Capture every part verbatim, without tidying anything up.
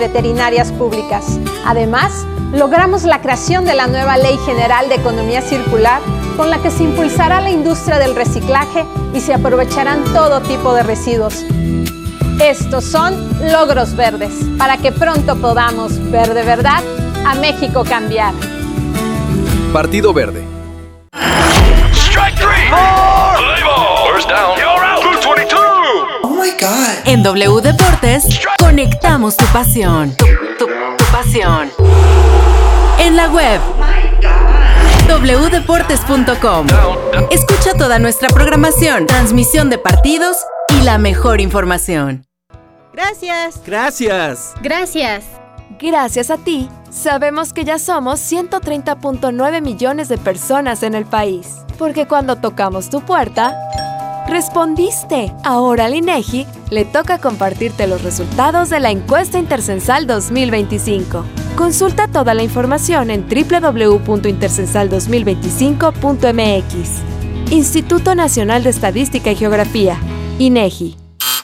veterinarias públicas. Además, logramos la creación de la nueva Ley General de Economía Circular, con la que se impulsará la industria del reciclaje y se aprovecharán todo tipo de residuos. Estos son logros verdes, para que pronto podamos ver de verdad a México cambiar. Partido Verde. Strike three. More. First down. You're out. Blue veintidós. Oh my God. En W Deportes, conectamos tu pasión. Tu, tu, tu pasión. En la web. doble u deportes punto com. Escucha toda nuestra programación, transmisión de partidos y la mejor información. Gracias. Gracias. Gracias. Gracias a ti, sabemos que ya somos ciento treinta punto nueve millones de personas en el país. Porque cuando tocamos tu puerta, respondiste. Ahora al INEGI le toca compartirte los resultados de la encuesta Intercensal dos mil veinticinco. Consulta toda la información en doble u doble u doble u punto intercensal dos mil veinticinco punto m x. Instituto Nacional de Estadística y Geografía, INEGI.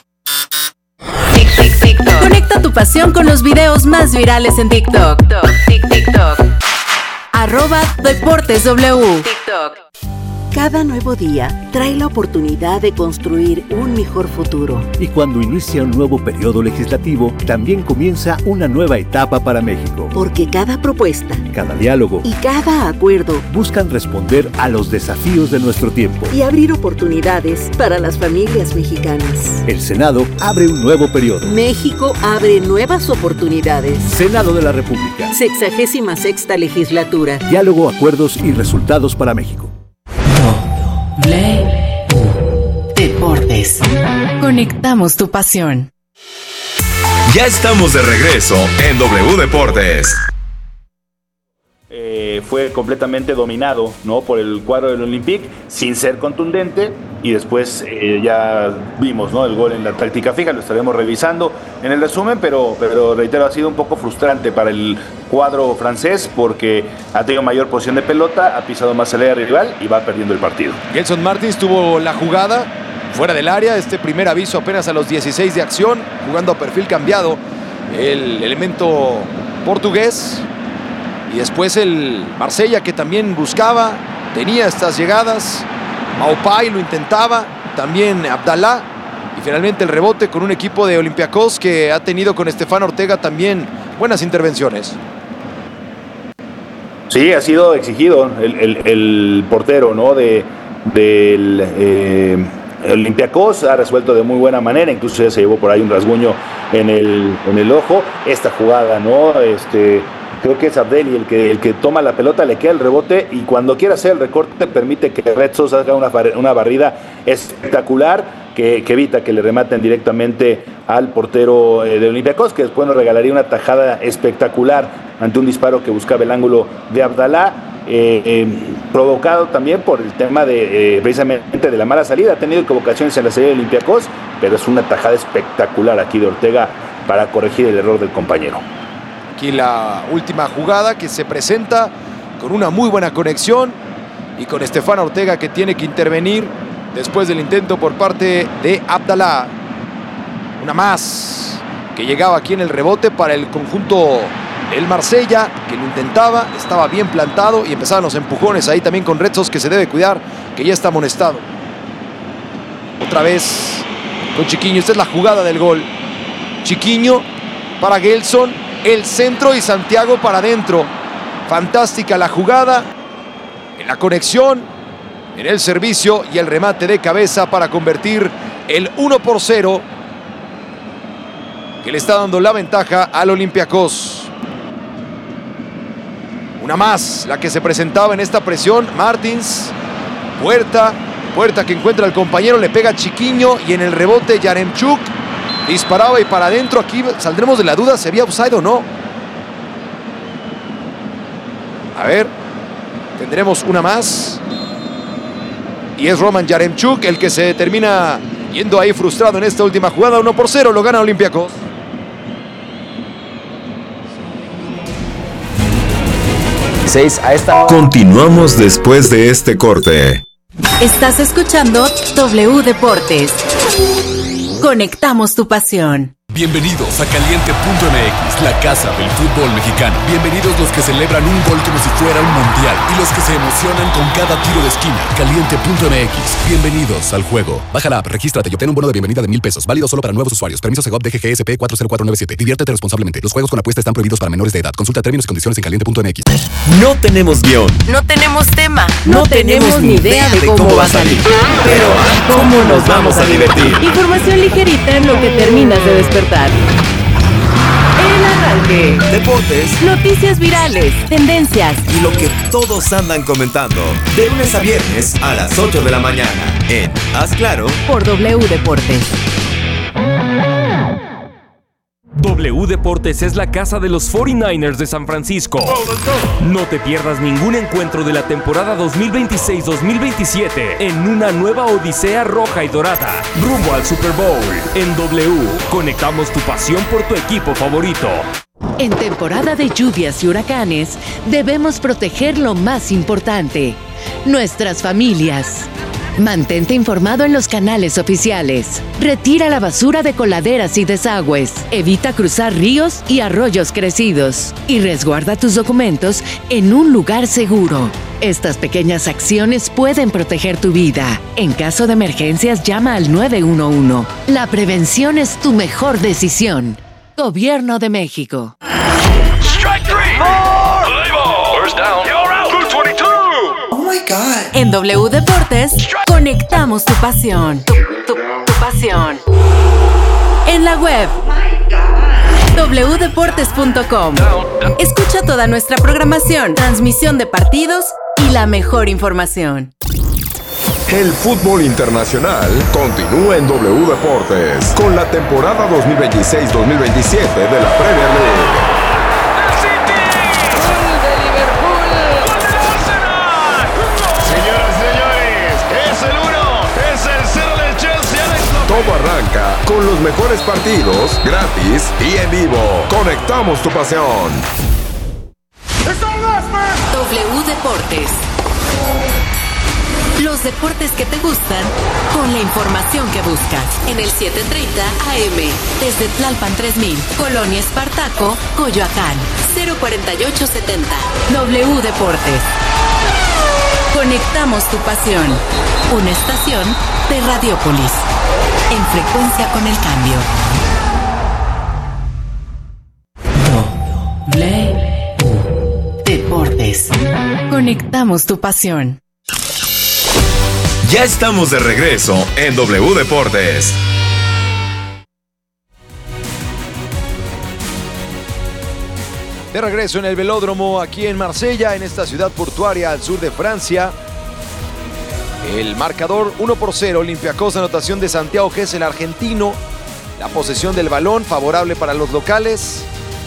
Conecta tu pasión con los videos más virales en TikTok. TikTok. Arroba Deportes W. TikTok. Cada nuevo día trae la oportunidad de construir un mejor futuro. Y cuando inicia un nuevo periodo legislativo, también comienza una nueva etapa para México. Porque cada propuesta, cada diálogo y cada acuerdo buscan responder a los desafíos de nuestro tiempo y abrir oportunidades para las familias mexicanas. El Senado abre un nuevo periodo. México abre nuevas oportunidades. Senado de la República. Sexagésima sexta legislatura. Diálogo, acuerdos y resultados para México. W Deportes. Conectamos tu pasión. Ya estamos de regreso en W Deportes. Eh, fue completamente dominado, ¿no?, por el cuadro del Olympique, sin ser contundente, y después eh, ya vimos, ¿no?, el gol en la táctica fija. Lo estaremos revisando en el resumen, pero, pero reitero, ha sido un poco frustrante para el cuadro francés porque ha tenido mayor posición de pelota, ha pisado más el área rival y va perdiendo el partido. Gelson Martins tuvo la jugada fuera del área, este primer aviso apenas a los dieciséis de acción, jugando a perfil cambiado el elemento portugués. Y después el Marsella, que también buscaba, tenía estas llegadas. Maupay lo intentaba, también Abdalá. Y finalmente el rebote con un equipo de Olympiacos que ha tenido con Estefan Ortega también buenas intervenciones. Sí, ha sido exigido el, el, el portero, ¿no?, de, del eh, Olympiacos. Ha resuelto de muy buena manera, incluso ya se llevó por ahí un rasguño en el, en el ojo. Esta jugada, ¿no?, este... creo que es Abdelli el que, el que toma la pelota, le queda el rebote y cuando quiere hacer el recorte permite que Red Sox haga una, una barrida espectacular que, que evita que le rematen directamente al portero eh, de Olympiacos, que después nos regalaría una tajada espectacular ante un disparo que buscaba el ángulo de Abdalá, eh, eh, provocado también por el tema de eh, precisamente de la mala salida. Ha tenido equivocaciones en la salida de Olympiacos, pero es una tajada espectacular aquí de Ortega para corregir el error del compañero. Aquí la última jugada que se presenta con una muy buena conexión y con Estefan Ortega que tiene que intervenir después del intento por parte de Abdalá. Una más que llegaba aquí en el rebote para el conjunto del Marsella, que lo intentaba, estaba bien plantado y empezaban los empujones ahí también con Red Sox, que se debe cuidar, que ya está amonestado. Otra vez con Chiquiño, esta es la jugada del gol. Chiquiño para Gelson. El centro y Santiago para adentro. Fantástica la jugada. En la conexión, en el servicio y el remate de cabeza para convertir el uno por cero que le está dando la ventaja al Olympiacos. Una más, la que se presentaba en esta presión. Martins, Puerta, Puerta que encuentra al compañero, le pega a Chiquiño y en el rebote Yaremchuk. Disparaba y para adentro. Aquí saldremos de la duda si había offside o no. A ver, tendremos una más. Y es Roman Yaremchuk el que se termina yendo ahí frustrado en esta última jugada. uno por cero, lo gana Olympiacos. A esta... Continuamos después de este corte. Estás escuchando W Deportes. Conectamos tu pasión. Bienvenidos a Caliente punto M X, la casa del fútbol mexicano. Bienvenidos los que celebran un gol como si fuera un mundial y los que se emocionan con cada tiro de esquina. Caliente punto M X, bienvenidos al juego. Baja la app, regístrate y obtén un bono de bienvenida de mil pesos. Válido solo para nuevos usuarios. Permiso Segov D G G S P cuatro cero cuatro nueve siete. Diviértete responsablemente. Los juegos con apuesta están prohibidos para menores de edad. Consulta términos y condiciones en caliente punto M X. No tenemos guión. No tenemos tema. No, no tenemos, tenemos ni idea de cómo, cómo va a salir. Pero ¿cómo nos vamos a divertir? Información ligerita en lo que terminas de despertar. El arranque. Deportes. Noticias virales. Tendencias. Y lo que todos andan comentando. De lunes a viernes a las ocho de la mañana. En Haz Claro. Por W Deportes. W Deportes es la casa de los cuarenta y nueve ers de San Francisco. No te pierdas ningún encuentro de la temporada dos mil veintiséis dos mil veintisiete en una nueva odisea roja y dorada, rumbo al Super Bowl. En W, conectamos tu pasión por tu equipo favorito. En temporada de lluvias y huracanes, debemos proteger lo más importante, nuestras familias. Mantente informado en los canales oficiales. Retira la basura de coladeras y desagües. Evita cruzar ríos y arroyos crecidos. Y resguarda tus documentos en un lugar seguro. Estas pequeñas acciones pueden proteger tu vida. En caso de emergencias, llama al nueve uno uno. La prevención es tu mejor decisión. Gobierno de México. Strike three. More. First down. You're out. Blue twenty-two. Oh my God. En W Deportes, conectamos tu pasión. Tu, tu, tu pasión. En la web. doble u deportes punto com. Escucha toda nuestra programación, transmisión de partidos y la mejor información. El fútbol internacional continúa en W Deportes con la temporada dos mil veintiséis dos mil veintisiete de la Premier League. Todo arranca con los mejores partidos, gratis y en vivo. Conectamos tu pasión. W Deportes. Los deportes que te gustan con la información que buscas. En el siete treinta A M. Desde Tlalpan tres mil. Colonia Espartaco, Coyoacán. cero cuarenta y ocho setenta. W Deportes. Conectamos tu pasión. Una estación de Radiopolis. En frecuencia con el cambio. W Deportes. Conectamos tu pasión. Ya estamos de regreso en W Deportes. De regreso en el velódromo aquí en Marsella, en esta ciudad portuaria al sur de Francia. El marcador uno por cero, Olympiacos, anotación de Santiago Gess, el argentino. La posesión del balón favorable para los locales.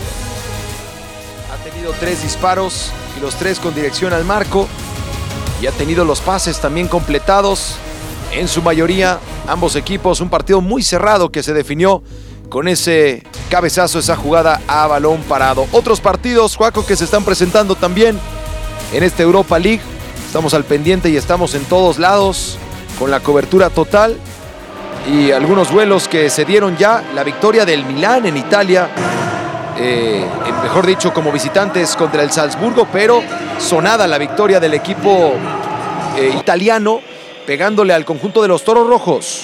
Ha tenido tres disparos y los tres con dirección al marco. Y ha tenido los pases también completados. En su mayoría, ambos equipos, un partido muy cerrado que se definió con ese cabezazo, esa jugada a balón parado. Otros partidos, Juaco, que se están presentando también en esta Europa League. Estamos al pendiente y estamos en todos lados con la cobertura total y algunos duelos que se dieron ya. La victoria del Milán en Italia, eh, mejor dicho, como visitantes contra el Salzburgo, pero sonada la victoria del equipo eh, italiano, pegándole al conjunto de los Toros Rojos.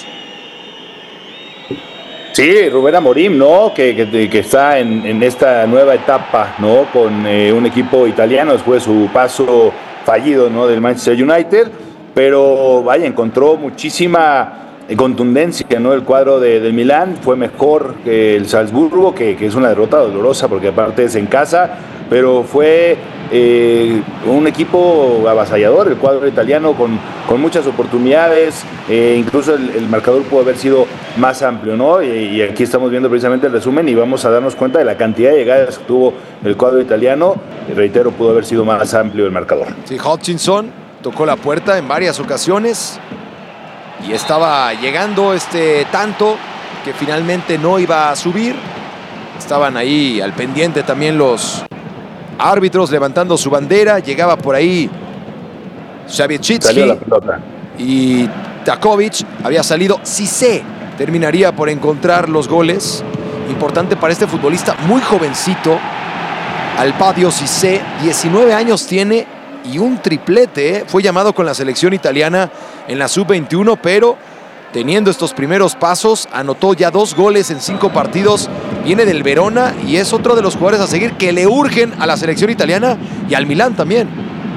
Sí, Rubén Amorim, ¿no? Que, que, que está en, en esta nueva etapa, ¿no? Con eh, un equipo italiano después de su paso fallido, ¿no? Del Manchester United, pero vaya, encontró muchísima contundencia, ¿no? El cuadro de, del Milán fue mejor que el Salzburgo, que, que es una derrota dolorosa porque aparte es en casa, pero fue eh, un equipo avasallador, el cuadro italiano con, con muchas oportunidades, eh, incluso el, el marcador pudo haber sido más amplio, ¿no? Y, y aquí estamos viendo precisamente el resumen y vamos a darnos cuenta de la cantidad de llegadas que tuvo el cuadro italiano. Y reitero, pudo haber sido más amplio el marcador. Sí, Hutchinson tocó la puerta en varias ocasiones y estaba llegando este tanto que finalmente no iba a subir. Estaban ahí al pendiente también los árbitros levantando su bandera. Llegaba por ahí Savichitsky y Takovic. Había salido Cissé. Terminaría por encontrar los goles importante para este futbolista muy jovencito. Alpadio Cissé, diecinueve años tiene y un triplete. ¿eh? Fue llamado con la selección italiana en la sub veintiuno, pero teniendo estos primeros pasos, anotó ya dos goles en cinco partidos. Viene del Verona y es otro de los jugadores a seguir que le urgen a la selección italiana y al Milán también.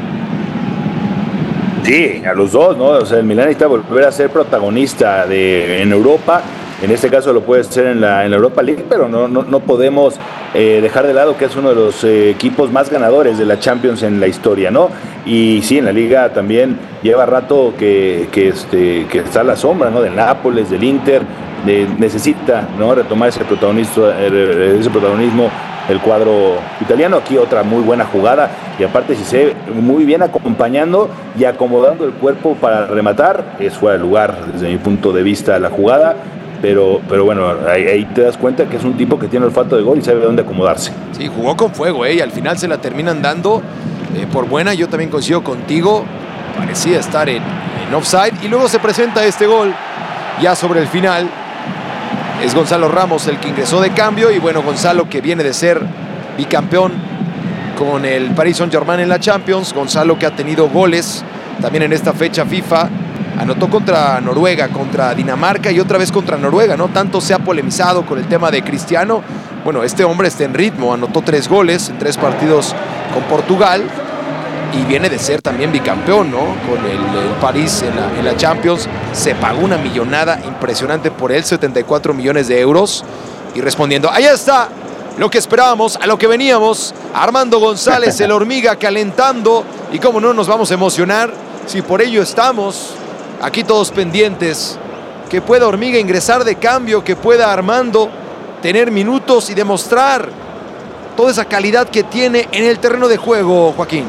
Sí, a los dos, ¿no? O sea, el Milán necesita volver a ser protagonista de, en Europa. En este caso lo puede ser en la, en la Europa League, pero no, no, no podemos eh, dejar de lado que es uno de los eh, equipos más ganadores de la Champions en la historia, ¿no? Y sí, en la Liga también lleva rato que, que, este, que está a la sombra, ¿no? Del Nápoles, del Inter, de, necesita, ¿no? retomar ese protagonismo, ese protagonismo el cuadro italiano. Aquí otra muy buena jugada y aparte si se muy bien acompañando y acomodando el cuerpo para rematar. Es fuera de lugar desde mi punto de vista la jugada, pero, pero bueno, ahí, ahí te das cuenta que es un tipo que tiene olfato de gol y sabe dónde acomodarse. Sí, jugó con fuego, ¿eh? Y al final se la terminan dando eh, por buena. Yo también coincido contigo, parecía estar en, en offside y luego se presenta este gol ya sobre el final. Es Gonzalo Ramos el que ingresó de cambio y bueno, Gonzalo que viene de ser bicampeón con el Paris Saint-Germain en la Champions. Gonzalo que ha tenido goles también en esta fecha FIFA. Anotó contra Noruega, contra Dinamarca y otra vez contra Noruega, ¿no? Tanto se ha polemizado con el tema de Cristiano. Bueno, este hombre está en ritmo, anotó tres goles en tres partidos con Portugal. Y viene de ser también bicampeón, ¿no? Con el, el París en la, en la Champions. Se pagó una millonada impresionante por él, setenta y cuatro millones de euros. Y respondiendo, ahí está lo que esperábamos, a lo que veníamos. Armando González, el hormiga, calentando. Y cómo no nos vamos a emocionar si por ello estamos aquí todos pendientes. Que pueda Hormiga ingresar de cambio, que pueda Armando tener minutos y demostrar toda esa calidad que tiene en el terreno de juego, Joaquín.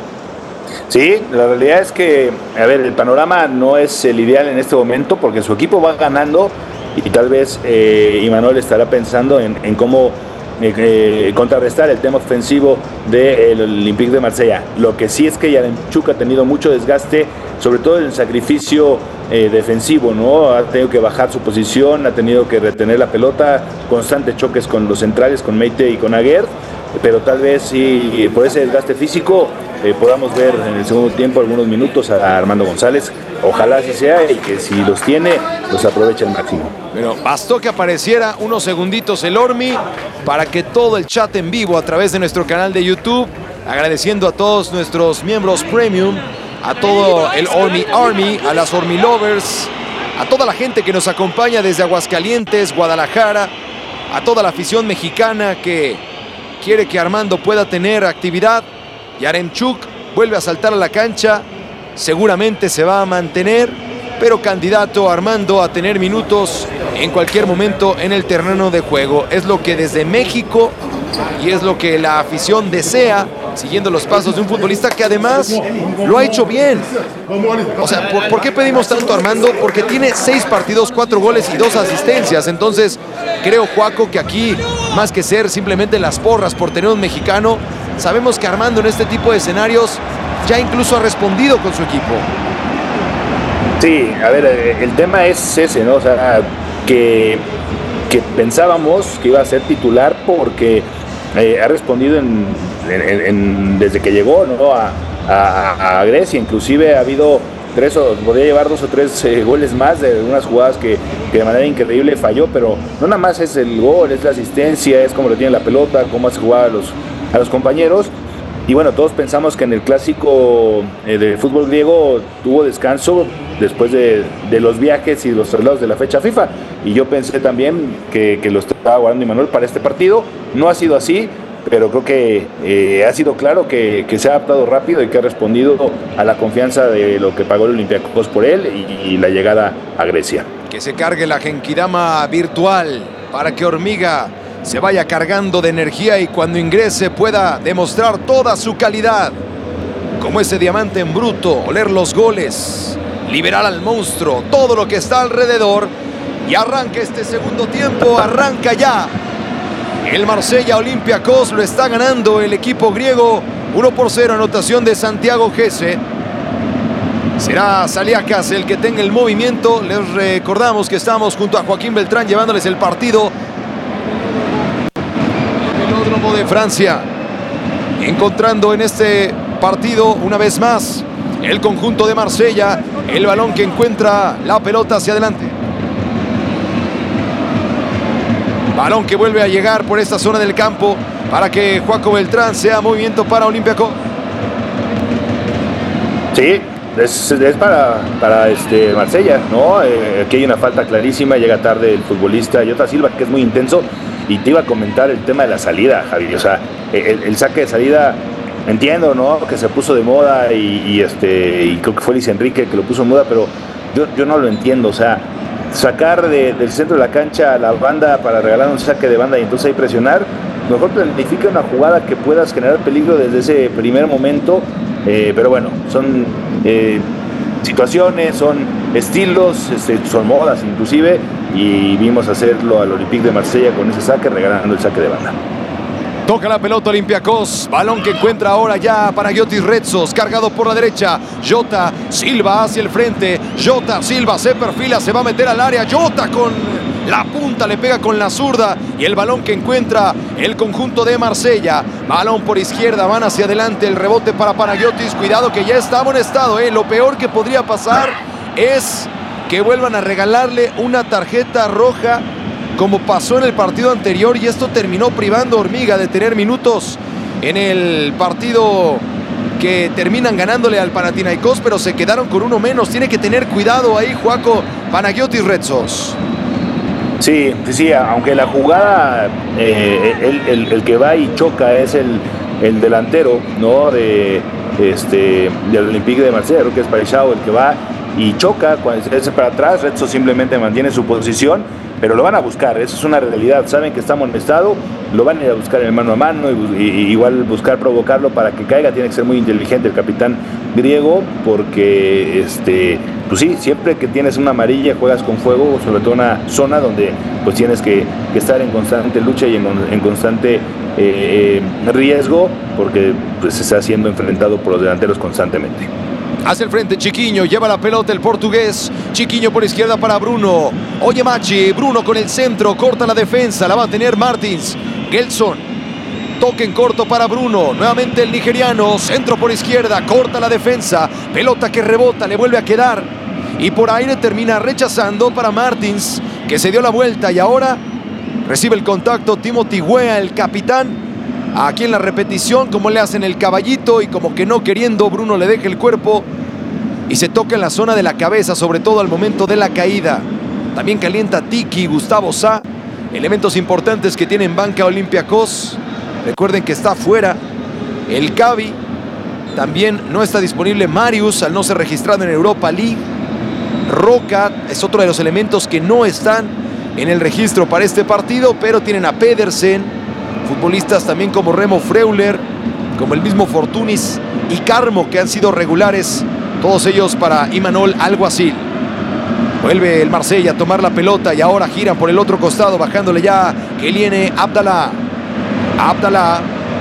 Sí, la realidad es que, a ver, el panorama no es el ideal en este momento porque su equipo va ganando y tal vez eh, Imanol estará pensando en, en cómo eh, eh, contrarrestar el tema ofensivo del Olympique de Marsella. Lo que sí es que Yaremchuk ha tenido mucho desgaste, sobre todo en el sacrificio eh, defensivo, ¿no? Ha tenido que bajar su posición, ha tenido que retener la pelota, constantes choques con los centrales, con Meite y con Aguerd, pero tal vez sí, por ese desgaste físico eh, podamos ver en el segundo tiempo algunos minutos a Armando González. Ojalá así sea y que si los tiene, los aproveche al máximo. Pero bastó que apareciera unos segunditos el Ormi para que todo el chat en vivo a través de nuestro canal de YouTube, agradeciendo a todos nuestros miembros premium, a todo el Ormi Army, a las Ormi Lovers, a toda la gente que nos acompaña desde Aguascalientes, Guadalajara, a toda la afición mexicana que quiere que Armando pueda tener actividad. Yaremchuk vuelve a saltar a la cancha, seguramente se va a mantener, pero candidato Armando a tener minutos en cualquier momento en el terreno de juego. Es lo que desde México y es lo que la afición desea, siguiendo los pasos de un futbolista que además lo ha hecho bien. O sea, ¿por, ¿por qué pedimos tanto a Armando? Porque tiene seis partidos, cuatro goles y dos asistencias. Entonces, creo, Joaco, que aquí, más que ser simplemente las porras por tener un mexicano, sabemos que Armando en este tipo de escenarios ya incluso ha respondido con su equipo. Sí, a ver, el tema es ese, ¿no? O sea, que, que pensábamos que iba a ser titular porque eh, ha respondido en, en, en, desde que llegó, ¿no? a, a, a Grecia. Inclusive ha habido tres o podría llevar dos o tres eh, goles más de unas jugadas que, que de manera increíble falló, pero no nada más es el gol, es la asistencia, es cómo le tiene la pelota, cómo hace jugar a los, a los compañeros. Y bueno, todos pensamos que en el clásico eh, de fútbol griego tuvo descanso después de, de los viajes y los traslados de la fecha FIFA. Y yo pensé también que, que lo estaba guardando Imanol para este partido. No ha sido así, pero creo que eh, ha sido claro que, que se ha adaptado rápido y que ha respondido a la confianza de lo que pagó el Olympiacos por él y, y la llegada a Grecia. Que se cargue la Genkidama virtual para que Hormiga se vaya cargando de energía y cuando ingrese pueda demostrar toda su calidad. Como ese diamante en bruto, oler los goles, liberar al monstruo, todo lo que está alrededor. Y arranca este segundo tiempo, arranca ya. El Marsella Olympiacos lo está ganando el equipo griego. uno por cero, anotación de Santiago Gese. Será Saliakas el que tenga el movimiento. Les recordamos que estamos junto a Joaquín Beltrán llevándoles el partido conjunto de Francia, encontrando en este partido una vez más el conjunto de Marsella, el balón que encuentra la pelota hacia adelante. Balón que vuelve a llegar por esta zona del campo para que Joaco Beltrán sea movimiento para Olympiacos. Sí, es, es para, para este Marsella, ¿no? Eh, aquí hay una falta clarísima, llega tarde el futbolista Jota Silva, que es muy intenso. Y te iba a comentar el tema de la salida, Javi. O sea, el, el saque de salida, entiendo, ¿no? Que se puso de moda y, y este y creo que fue Luis Enrique que lo puso de moda, pero yo, yo no lo entiendo. O sea, sacar de, del centro de la cancha a la banda para regalar un saque de banda y entonces ahí presionar, mejor planifica una jugada que puedas generar peligro desde ese primer momento. Eh, pero bueno, son eh, situaciones, son estilos, este, son modas inclusive, y vimos hacerlo al Olympique de Marsella con ese saque, regalando el saque de banda. Toca la pelota Olympiacos, balón que encuentra ahora ya Panagiotis Retsos, cargado por la derecha, Jota Silva hacia el frente, Jota Silva se perfila, se va a meter al área, Jota con la punta, le pega con la zurda, y el balón que encuentra el conjunto de Marsella, balón por izquierda, van hacia adelante, el rebote para Panagiotis, cuidado que ya está amonestado, ¿eh? Lo peor que podría pasar es que vuelvan a regalarle una tarjeta roja como pasó en el partido anterior, y esto terminó privando a Hormiga de tener minutos en el partido que terminan ganándole al Panathinaikos, pero se quedaron con uno menos. Tiene que tener cuidado ahí Joaco Panagiotis Retsos. Sí, sí, sí, aunque la jugada, eh, el, el, el que va y choca es el, el delantero, ¿no? De, este, del Olympique de Marsella, creo que es Paixão el que va y choca, cuando se hace para atrás, Retsos simplemente mantiene su posición, pero lo van a buscar, eso es una realidad, saben que está amonestado, lo van a ir a buscar en mano a mano, y, y igual buscar provocarlo para que caiga. Tiene que ser muy inteligente el capitán griego, porque este, pues sí, siempre que tienes una amarilla juegas con fuego, sobre todo una zona donde pues tienes que, que estar en constante lucha y en, en constante eh, riesgo, porque pues se está siendo enfrentado por los delanteros constantemente. Hacia el frente Chiquinho, lleva la pelota el portugués, Chiquinho por izquierda para Bruno, Oyemachi, Bruno con el centro, corta la defensa, la va a tener Martins, Gelson, toque en corto para Bruno, nuevamente el nigeriano, centro por izquierda, corta la defensa, pelota que rebota, le vuelve a quedar, y por aire termina rechazando para Martins, que se dio la vuelta y ahora recibe el contacto Timothy Weah, el capitán. Aquí en la repetición, como le hacen el caballito, y como que no queriendo, Bruno le deja el cuerpo y se toca en la zona de la cabeza, sobre todo al momento de la caída. También calienta Tiki, Gustavo Sá, elementos importantes que tiene en banca Olympiacos. Recuerden que está fuera el Cavi, también no está disponible Marius al no ser registrado en Europa League. Roca es otro de los elementos que no están en el registro para este partido, pero tienen a Pedersen, futbolistas también como Remo Freuler, como el mismo Fortunis y Carmo, que han sido regulares, todos ellos para Imanol Alguacil. Vuelve el Marsella a tomar la pelota y ahora giran por el otro costado, bajándole ya Keliene Abdallah. Abdallah.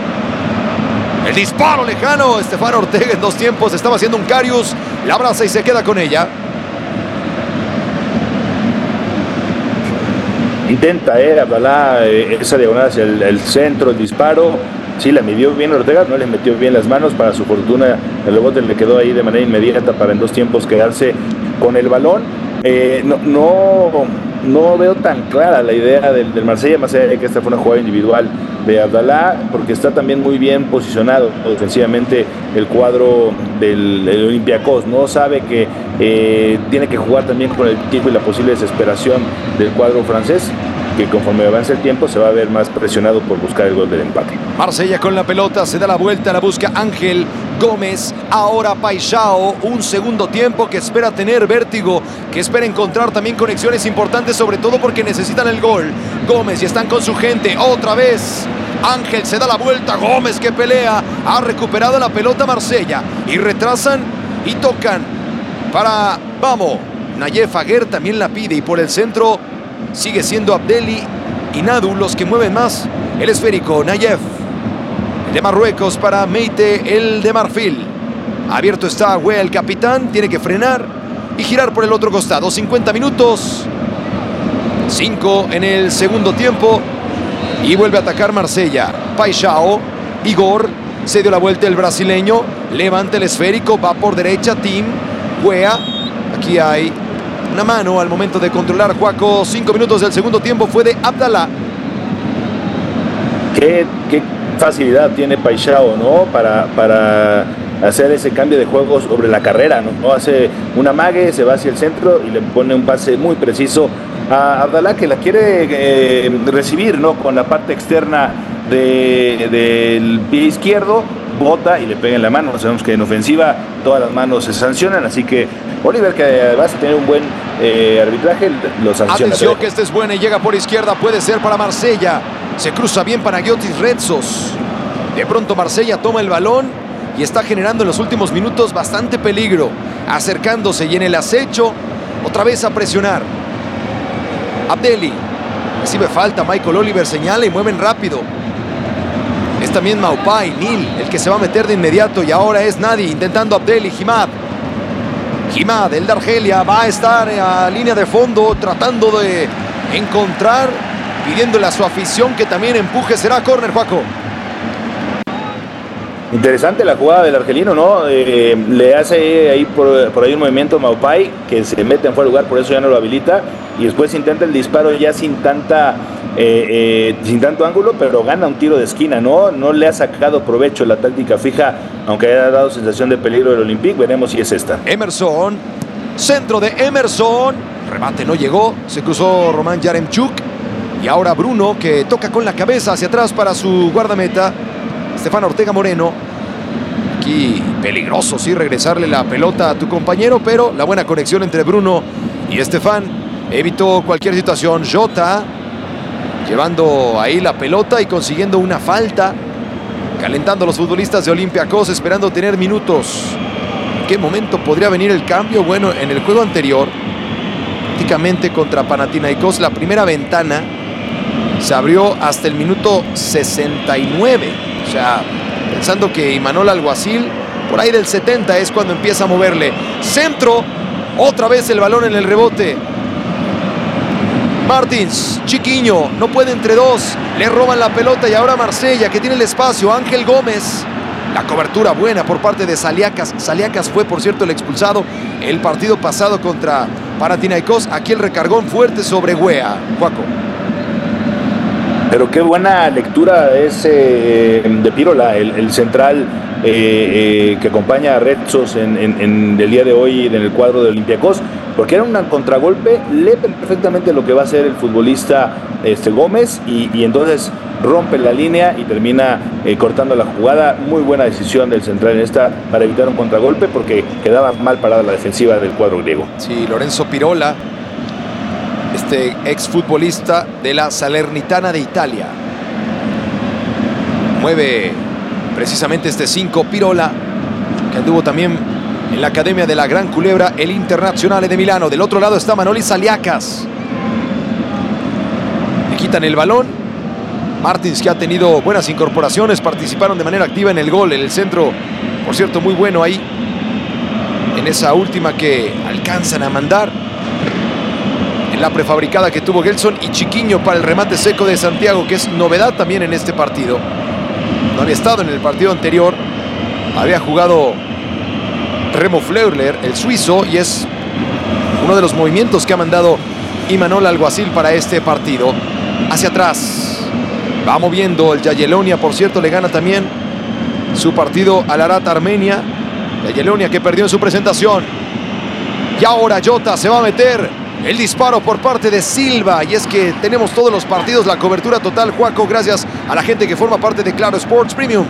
El disparo lejano, Estefano Ortega en dos tiempos, estaba haciendo un Karius, la abraza y se queda con ella. Intenta, eh, Abdallah, eh, esa diagonal hacia el, el centro, el disparo. Sí, la midió bien Ortega, no le metió bien las manos. Para su fortuna, el rebote le quedó ahí de manera inmediata para en dos tiempos quedarse con el balón. Eh, no, no, no veo tan clara la idea del, del Marsella, más allá de que esta fue una jugada individual de Abdallah, porque está también muy bien posicionado defensivamente el cuadro del, del Olympiacos, ¿no? Sabe que eh, tiene que jugar también con el tiempo y la posible desesperación del cuadro francés, que conforme avance el tiempo se va a ver más presionado por buscar el gol del empate. Marsella con la pelota, se da la vuelta, la busca Ángel Gómez, ahora Paixão, un segundo tiempo que espera tener vértigo, que espera encontrar también conexiones importantes, sobre todo porque necesitan el gol. Gómez y están con su gente, otra vez Ángel se da la vuelta, Gómez que pelea, ha recuperado la pelota Marsella y retrasan y tocan para Vamos. Nayef Aguer también la pide y por el centro sigue siendo Abdelli y Nadu los que mueven más el esférico. Nayef, el de Marruecos para Meite, el de Marfil. Abierto está Weah, el capitán, tiene que frenar y girar por el otro costado. cincuenta minutos, cinco en el segundo tiempo y vuelve a atacar Marsella. Paixão, Igor, se dio la vuelta el brasileño, levanta el esférico, va por derecha, Tim, Weah. Aquí hay una mano al momento de controlar, Juaco. Cinco minutos del segundo tiempo fue de Abdalá. Qué, qué facilidad tiene Paixão, ¿no? Para, para hacer ese cambio de juego sobre la carrera, ¿no? ¿no? Hace un amague, se va hacia el centro y le pone un pase muy preciso a Abdalá, que la quiere eh, recibir, ¿no? Con la parte externa de, del pie izquierdo, bota y le pega en la mano. Sabemos que en ofensiva todas las manos se sancionan, así que Oliver, que además tiene un buen eh, arbitraje, lo sanciona. Atención que este es buena y llega por izquierda, puede ser para Marsella. Se cruza bien Panagiotis Retsos. De pronto Marsella toma el balón y está generando en los últimos minutos bastante peligro, acercándose y en el acecho otra vez a presionar. Abdelli recibe falta, Michael Oliver señala y mueven rápido. Es también Maupay, Nil, el que se va a meter de inmediato, y ahora es Nadi intentando Abdelli. Jimad. Jimad, el de Argelia, va a estar a línea de fondo tratando de encontrar, pidiéndole a su afición que también empuje. Será córner, Juaco. Interesante la jugada del argelino, ¿no? Eh, le hace ahí por, por ahí un movimiento a Maupay, que se mete en fuera de lugar, por eso ya no lo habilita, y después intenta el disparo ya sin tanta eh, eh, sin tanto ángulo, pero gana un tiro de esquina, ¿no? No le ha sacado provecho la táctica fija, aunque haya dado sensación de peligro del Olympique. Veremos si es esta. Emerson, centro de Emerson, remate no llegó, se cruzó Román Yaremchuk, y ahora Bruno, que toca con la cabeza hacia atrás para su guardameta, Estefan Ortega Moreno. Aquí peligroso, sí, regresarle la pelota a tu compañero, pero la buena conexión entre Bruno y Estefan evitó cualquier situación. Jota llevando ahí la pelota y consiguiendo una falta, calentando a los futbolistas de Olympiacos, esperando tener minutos. ¿En qué momento podría venir el cambio? Bueno, en el juego anterior, prácticamente contra Panathinaikos, la primera ventana se abrió hasta el minuto sesenta y nueve. O sea, pensando que Imanol Alguacil, por ahí del setenta, es cuando empieza a moverle. Centro, otra vez el balón en el rebote. Martins, Chiquiño, no puede entre dos, le roban la pelota y ahora Marsella, que tiene el espacio. Ángel Gómez, la cobertura buena por parte de Saliakas. Saliakas fue, por cierto, el expulsado el partido pasado contra Panathinaikos. Aquí el recargón fuerte sobre Weah, Juaco. Pero qué buena lectura es eh, de Pirola, el, el central eh, eh, que acompaña a Retsos en, en, en el día de hoy en el cuadro de Olympiacos, porque era un contragolpe, lee perfectamente lo que va a hacer el futbolista este, Gómez, y, y entonces rompe la línea y termina eh, cortando la jugada. Muy buena decisión del central en esta para evitar un contragolpe, porque quedaba mal parada la defensiva del cuadro griego. Sí, Lorenzo Pirola, este exfutbolista de la Salernitana de Italia. Mueve precisamente este cinco Pirola, que anduvo también en la academia de la Gran Culebra, el Internazionale de Milano. Del otro lado está Manoli Saliakas. Le quitan el balón. Martins, que ha tenido buenas incorporaciones, participaron de manera activa en el gol, en el centro, por cierto, muy bueno ahí, en esa última que alcanzan a mandar. La prefabricada que tuvo Gelson, y Chiquiño para el remate seco de Santiago, que es novedad también en este partido. No había estado en el partido anterior, había jugado Remo Fleuler, el suizo, y es uno de los movimientos que ha mandado Imanol Alguacil para este partido. Hacia atrás va moviendo el Yayelonia, por cierto, le gana también su partido al Arat Armenia. Yayelonia, que perdió en su presentación. Y ahora Jota se va a meter. El disparo por parte de Silva, y es que tenemos todos los partidos, la cobertura total, Juaco, gracias a la gente que forma parte de Claro Sports Premium.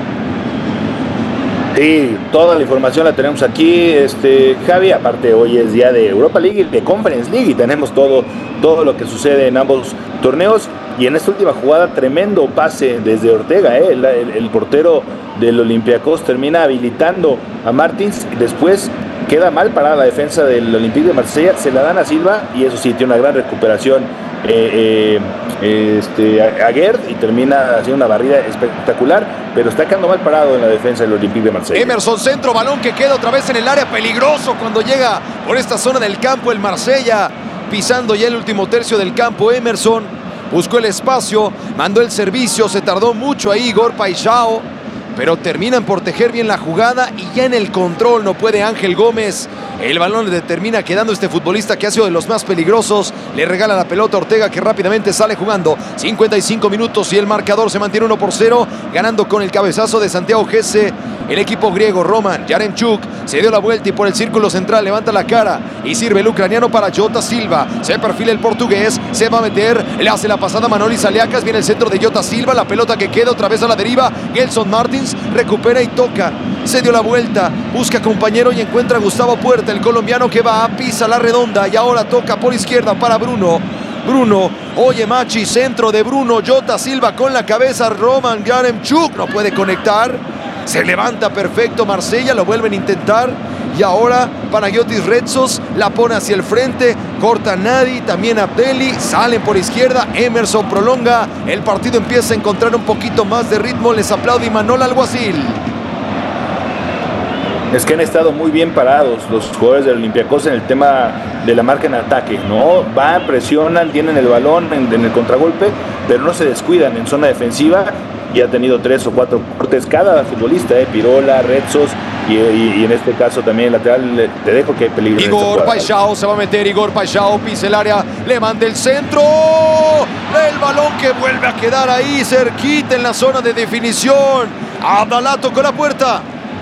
Sí, toda la información la tenemos aquí, este, Javi. Aparte, hoy es día de Europa League y de Conference League, y tenemos todo, todo lo que sucede en ambos torneos. Y en esta última jugada, tremendo pase desde Ortega, ¿eh? el, el, el portero del Olympiacos termina habilitando a Martins, y después queda mal parada la defensa del Olympique de Marsella, se la dan a Silva, y eso sí, tiene una gran recuperación eh, eh, este, a, a Gerd, y termina haciendo una barrida espectacular, pero está quedando mal parado en la defensa del Olympique de Marsella. Emerson, centro, balón que queda otra vez en el área, peligroso cuando llega por esta zona del campo el Marsella, pisando ya el último tercio del campo. Emerson buscó el espacio, mandó el servicio, se tardó mucho ahí Igor Paixão, pero terminan por tejer bien la jugada y ya en el control no puede Ángel Gómez. El balón le termina quedando este futbolista que ha sido de los más peligrosos. Le regala la pelota a Ortega, que rápidamente sale jugando. cincuenta y cinco minutos y el marcador se mantiene uno por cero, ganando con el cabezazo de Santiago Gese. El equipo griego. Roman Yaremchuk se dio la vuelta y por el círculo central levanta la cara y sirve el ucraniano para Jota Silva. Se perfila el portugués, se va a meter, le hace la pasada a Manoli Saliakas. Viene el centro de Jota Silva, la pelota que queda otra vez a la deriva. Gelson Martins recupera y toca. Se dio la vuelta, busca compañero y encuentra a Gustavo Puerta, el colombiano que va, pisa la redonda y ahora toca por izquierda para Bruno. Bruno, oye Machi, centro de Bruno, Jota Silva con la cabeza, Roman Yaremchuk no puede conectar, se levanta perfecto Marsella, lo vuelven a intentar y ahora Panagiotis Retsos la pone hacia el frente, corta Nadi, también Abdelli, salen por izquierda, Emerson prolonga, el partido empieza a encontrar un poquito más de ritmo, les aplaude Imanol Alguacil. Es que han estado muy bien parados los jugadores del Olympiacos en el tema de la marca en ataque, ¿no? Van, presionan, tienen el balón en, en el contragolpe, pero no se descuidan en zona defensiva y ha tenido tres o cuatro cortes cada futbolista, ¿eh? Pirola, Retsos y, y, y en este caso también el lateral. Te dejo que hay peligro. Igor Paixão se va a meter, Igor Paixão pisa el área, le manda el centro, el balón que vuelve a quedar ahí cerquita en la zona de definición. Abdalá tocó la puerta.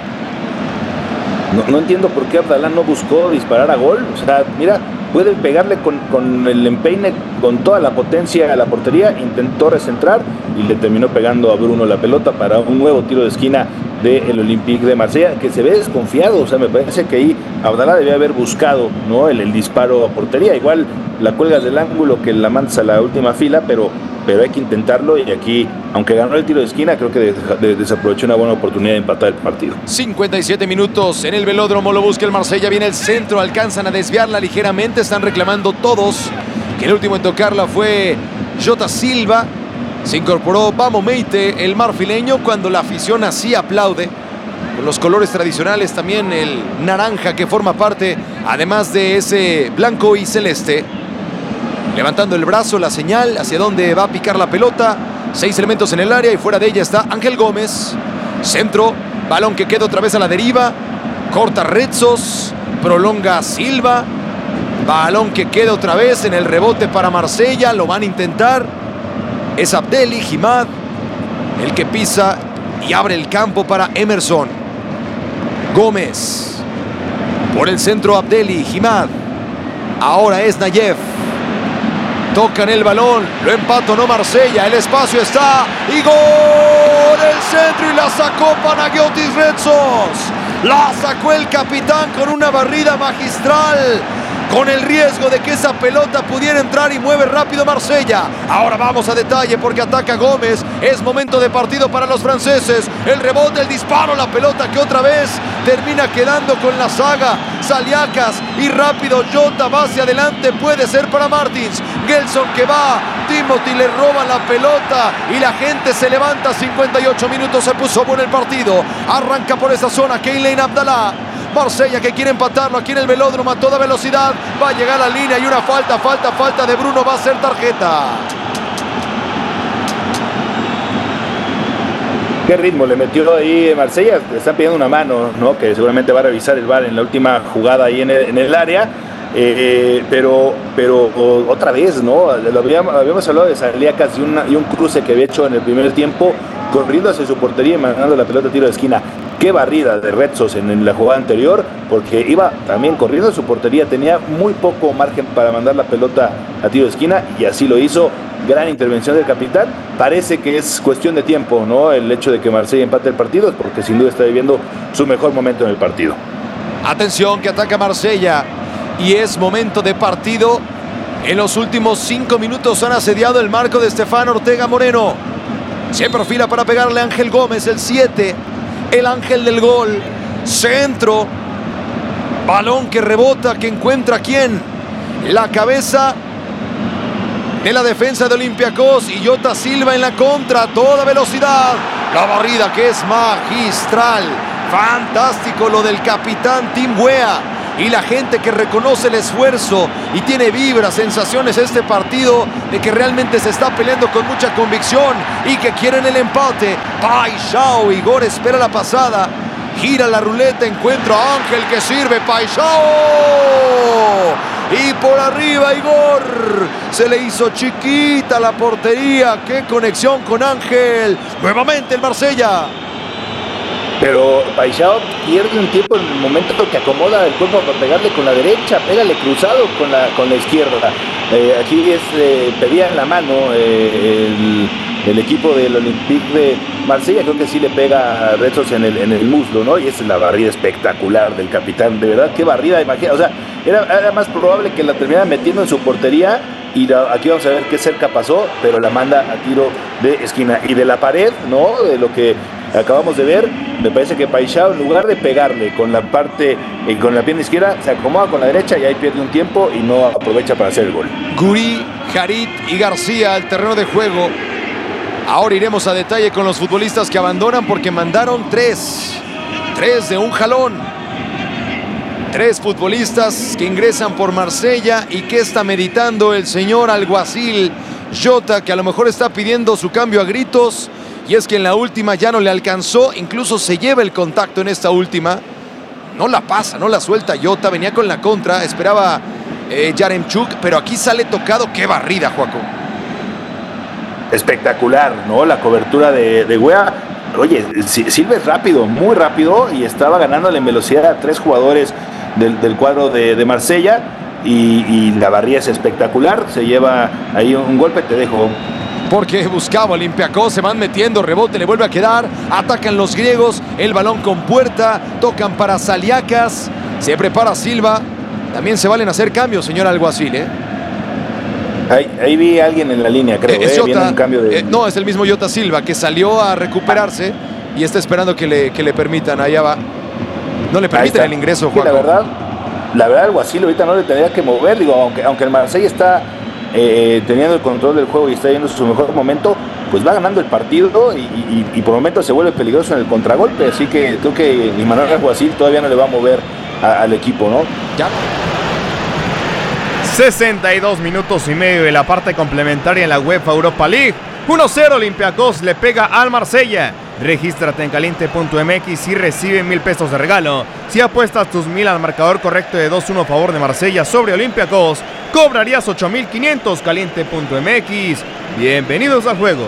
No, no entiendo por qué Abdalá no buscó disparar a gol. O sea, mira, puede pegarle con, con el empeine, con toda la potencia a la portería. Intentó recentrar y le terminó pegando a Bruno la pelota para un nuevo tiro de esquina del Olympique de Marsella, que se ve desconfiado. O sea, me parece que ahí Abdalá debía haber buscado, ¿no? el, el disparo a portería. Igual la cuelgas del ángulo que la mandas a la última fila, pero, pero hay que intentarlo. Y aquí, aunque ganó el tiro de esquina, creo que de, de, desaprovechó una buena oportunidad de empatar el partido. cincuenta y siete minutos en el velódromo, lo busca el Marsella, viene el centro, alcanzan a desviarla ligeramente, están reclamando todos que el último en tocarla fue Jota Silva. Se incorporó Bamo Meite, el marfileño, cuando la afición así aplaude. Con los colores tradicionales, también el naranja que forma parte, además de ese blanco y celeste. Levantando el brazo, la señal hacia dónde va a picar la pelota. Seis elementos en el área y fuera de ella está Ángel Gómez. Centro, balón que queda otra vez a la deriva. Corta Retsos, prolonga Silva. Balón que queda otra vez en el rebote para Marsella, lo van a intentar. Es Abdelli Jimad el que pisa y abre el campo para Emerson. Gómez. Por el centro Abdelli Jimad. Ahora es Nayev. Tocan el balón, lo empató no Marsella, el espacio está y gol, el centro y la sacó Panagiotis Retsos. La sacó el capitán con una barrida magistral, con el riesgo de que esa pelota pudiera entrar y mueve rápido Marsella. Ahora vamos a detalle porque ataca Gómez. Es momento de partido para los franceses. El rebote, el disparo, la pelota que otra vez termina quedando con la saga. Saliakas y rápido Jota va hacia adelante. Puede ser para Martins. Gelson que va. Timothy le roba la pelota y la gente se levanta. cincuenta y ocho minutos, se puso bueno el partido. Arranca por esa zona Keylane Abdalá. Marsella que quiere empatarlo aquí en el velódromo a toda velocidad. Va a llegar a la línea y una falta, falta, falta de Bruno. Va a ser tarjeta. Qué ritmo le metió ahí Marsella. Le están pidiendo una mano, ¿no? Que seguramente va a revisar el V A R en la última jugada ahí en el, en el área. Eh, pero pero o, otra vez, ¿no? Lo habíamos, habíamos hablado de Saliakas y, una, y un cruce que había hecho en el primer tiempo, corriendo hacia su portería y mandando la pelota a tiro de esquina. Qué barrida de Retsos en, en la jugada anterior, porque iba también corriendo a su portería, tenía muy poco margen para mandar la pelota a tiro de esquina y así lo hizo. Gran intervención del capitán. Parece que es cuestión de tiempo, ¿no? El hecho de que Marsella empate el partido, porque sin duda está viviendo su mejor momento en el partido. Atención que ataca Marsella y es momento de partido. En los últimos cinco minutos han asediado el marco de Estefan Ortega Moreno. Se perfila para pegarle a Ángel Gómez, el siete. El ángel del gol. Centro. Balón que rebota, que encuentra quién. La cabeza de la defensa de Olympiacos y Jota Silva en la contra. Toda velocidad. La barrida que es magistral. Fantástico lo del capitán Tim Weah. y la gente que reconoce el esfuerzo y tiene vibras, sensaciones este partido de que realmente se está peleando con mucha convicción y que quieren el empate. Paixão, Igor espera la pasada, gira la ruleta, encuentra a Ángel que sirve, Paixão, y por arriba Igor, se le hizo chiquita la portería. Qué conexión con Ángel, nuevamente el Marsella. Pero Paixão pierde un tiempo en el momento que acomoda el cuerpo para pegarle con la derecha, pégale cruzado con la, con la izquierda. Eh, aquí es, eh, pedía en la mano eh, el, el equipo del Olympique de Marsella, creo que sí le pega a Retsos en el, en el muslo, ¿no? Y esa es la barrida espectacular del capitán, de verdad, qué barrida, imagina, o sea, era, era más probable que la terminara metiendo en su portería. Y la, aquí vamos a ver qué cerca pasó, pero la manda a tiro de esquina. Y de la pared, ¿no? De lo que acabamos de ver, me parece que Paixão, en lugar de pegarle con la parte, eh, con la pierna izquierda, se acomoda con la derecha y ahí pierde un tiempo y no aprovecha para hacer el gol. Guri, Harit y García al terreno de juego. Ahora iremos a detalle con los futbolistas que abandonan porque mandaron tres. Tres de un jalón. Tres futbolistas que ingresan por Marsella. ¿Y qué está meditando el señor alguacil Jota, que a lo mejor está pidiendo su cambio a gritos? Y es que en la última ya no le alcanzó, incluso se lleva el contacto en esta última. No la pasa, no la suelta Jota, venía con la contra, esperaba eh, Yaremchuk, pero aquí sale tocado. ¡Qué barrida, Joaco! Espectacular, ¿no? La cobertura de, de Weah. Oye, Silva es rápido, muy rápido, y estaba ganándole en velocidad a tres jugadores del, del cuadro de, de Marsella, y, y la barrida es espectacular, se lleva ahí un golpe, te dejo. Porque buscaba Olympiacos, se van metiendo, rebote, le vuelve a quedar, atacan los griegos, el balón con Puerta, tocan para Saliakas, se prepara Silva, también se valen hacer cambios, señor alguacil, ¿eh? Ahí, ahí vi a alguien en la línea, creo, eh, es eh, Jota, viene un cambio de... eh, no, es el mismo Jota Silva, que salió a recuperarse y está esperando que le, que le permitan, allá va. No le permiten el ingreso, Juan. Sí, la verdad, la verdad, alguacil ahorita no le tendría que mover, digo, aunque, aunque el Marsella está eh, teniendo el control del juego y está yendo su mejor momento, pues va ganando el partido y, y, y por momentos se vuelve peligroso en el contragolpe, así que creo que Imanol Alguacil todavía no le va a mover a, al equipo, ¿no? Ya. sesenta y dos minutos y medio de la parte complementaria en la UEFA Europa League. uno cero Olympiacos le pega al Marsella. Regístrate en caliente punto m x y recibe mil pesos de regalo. Si apuestas tus mil al marcador correcto de dos uno a favor de Marsella sobre Olympiacos, cobrarías ocho mil quinientos. caliente punto m x. Bienvenidos al juego.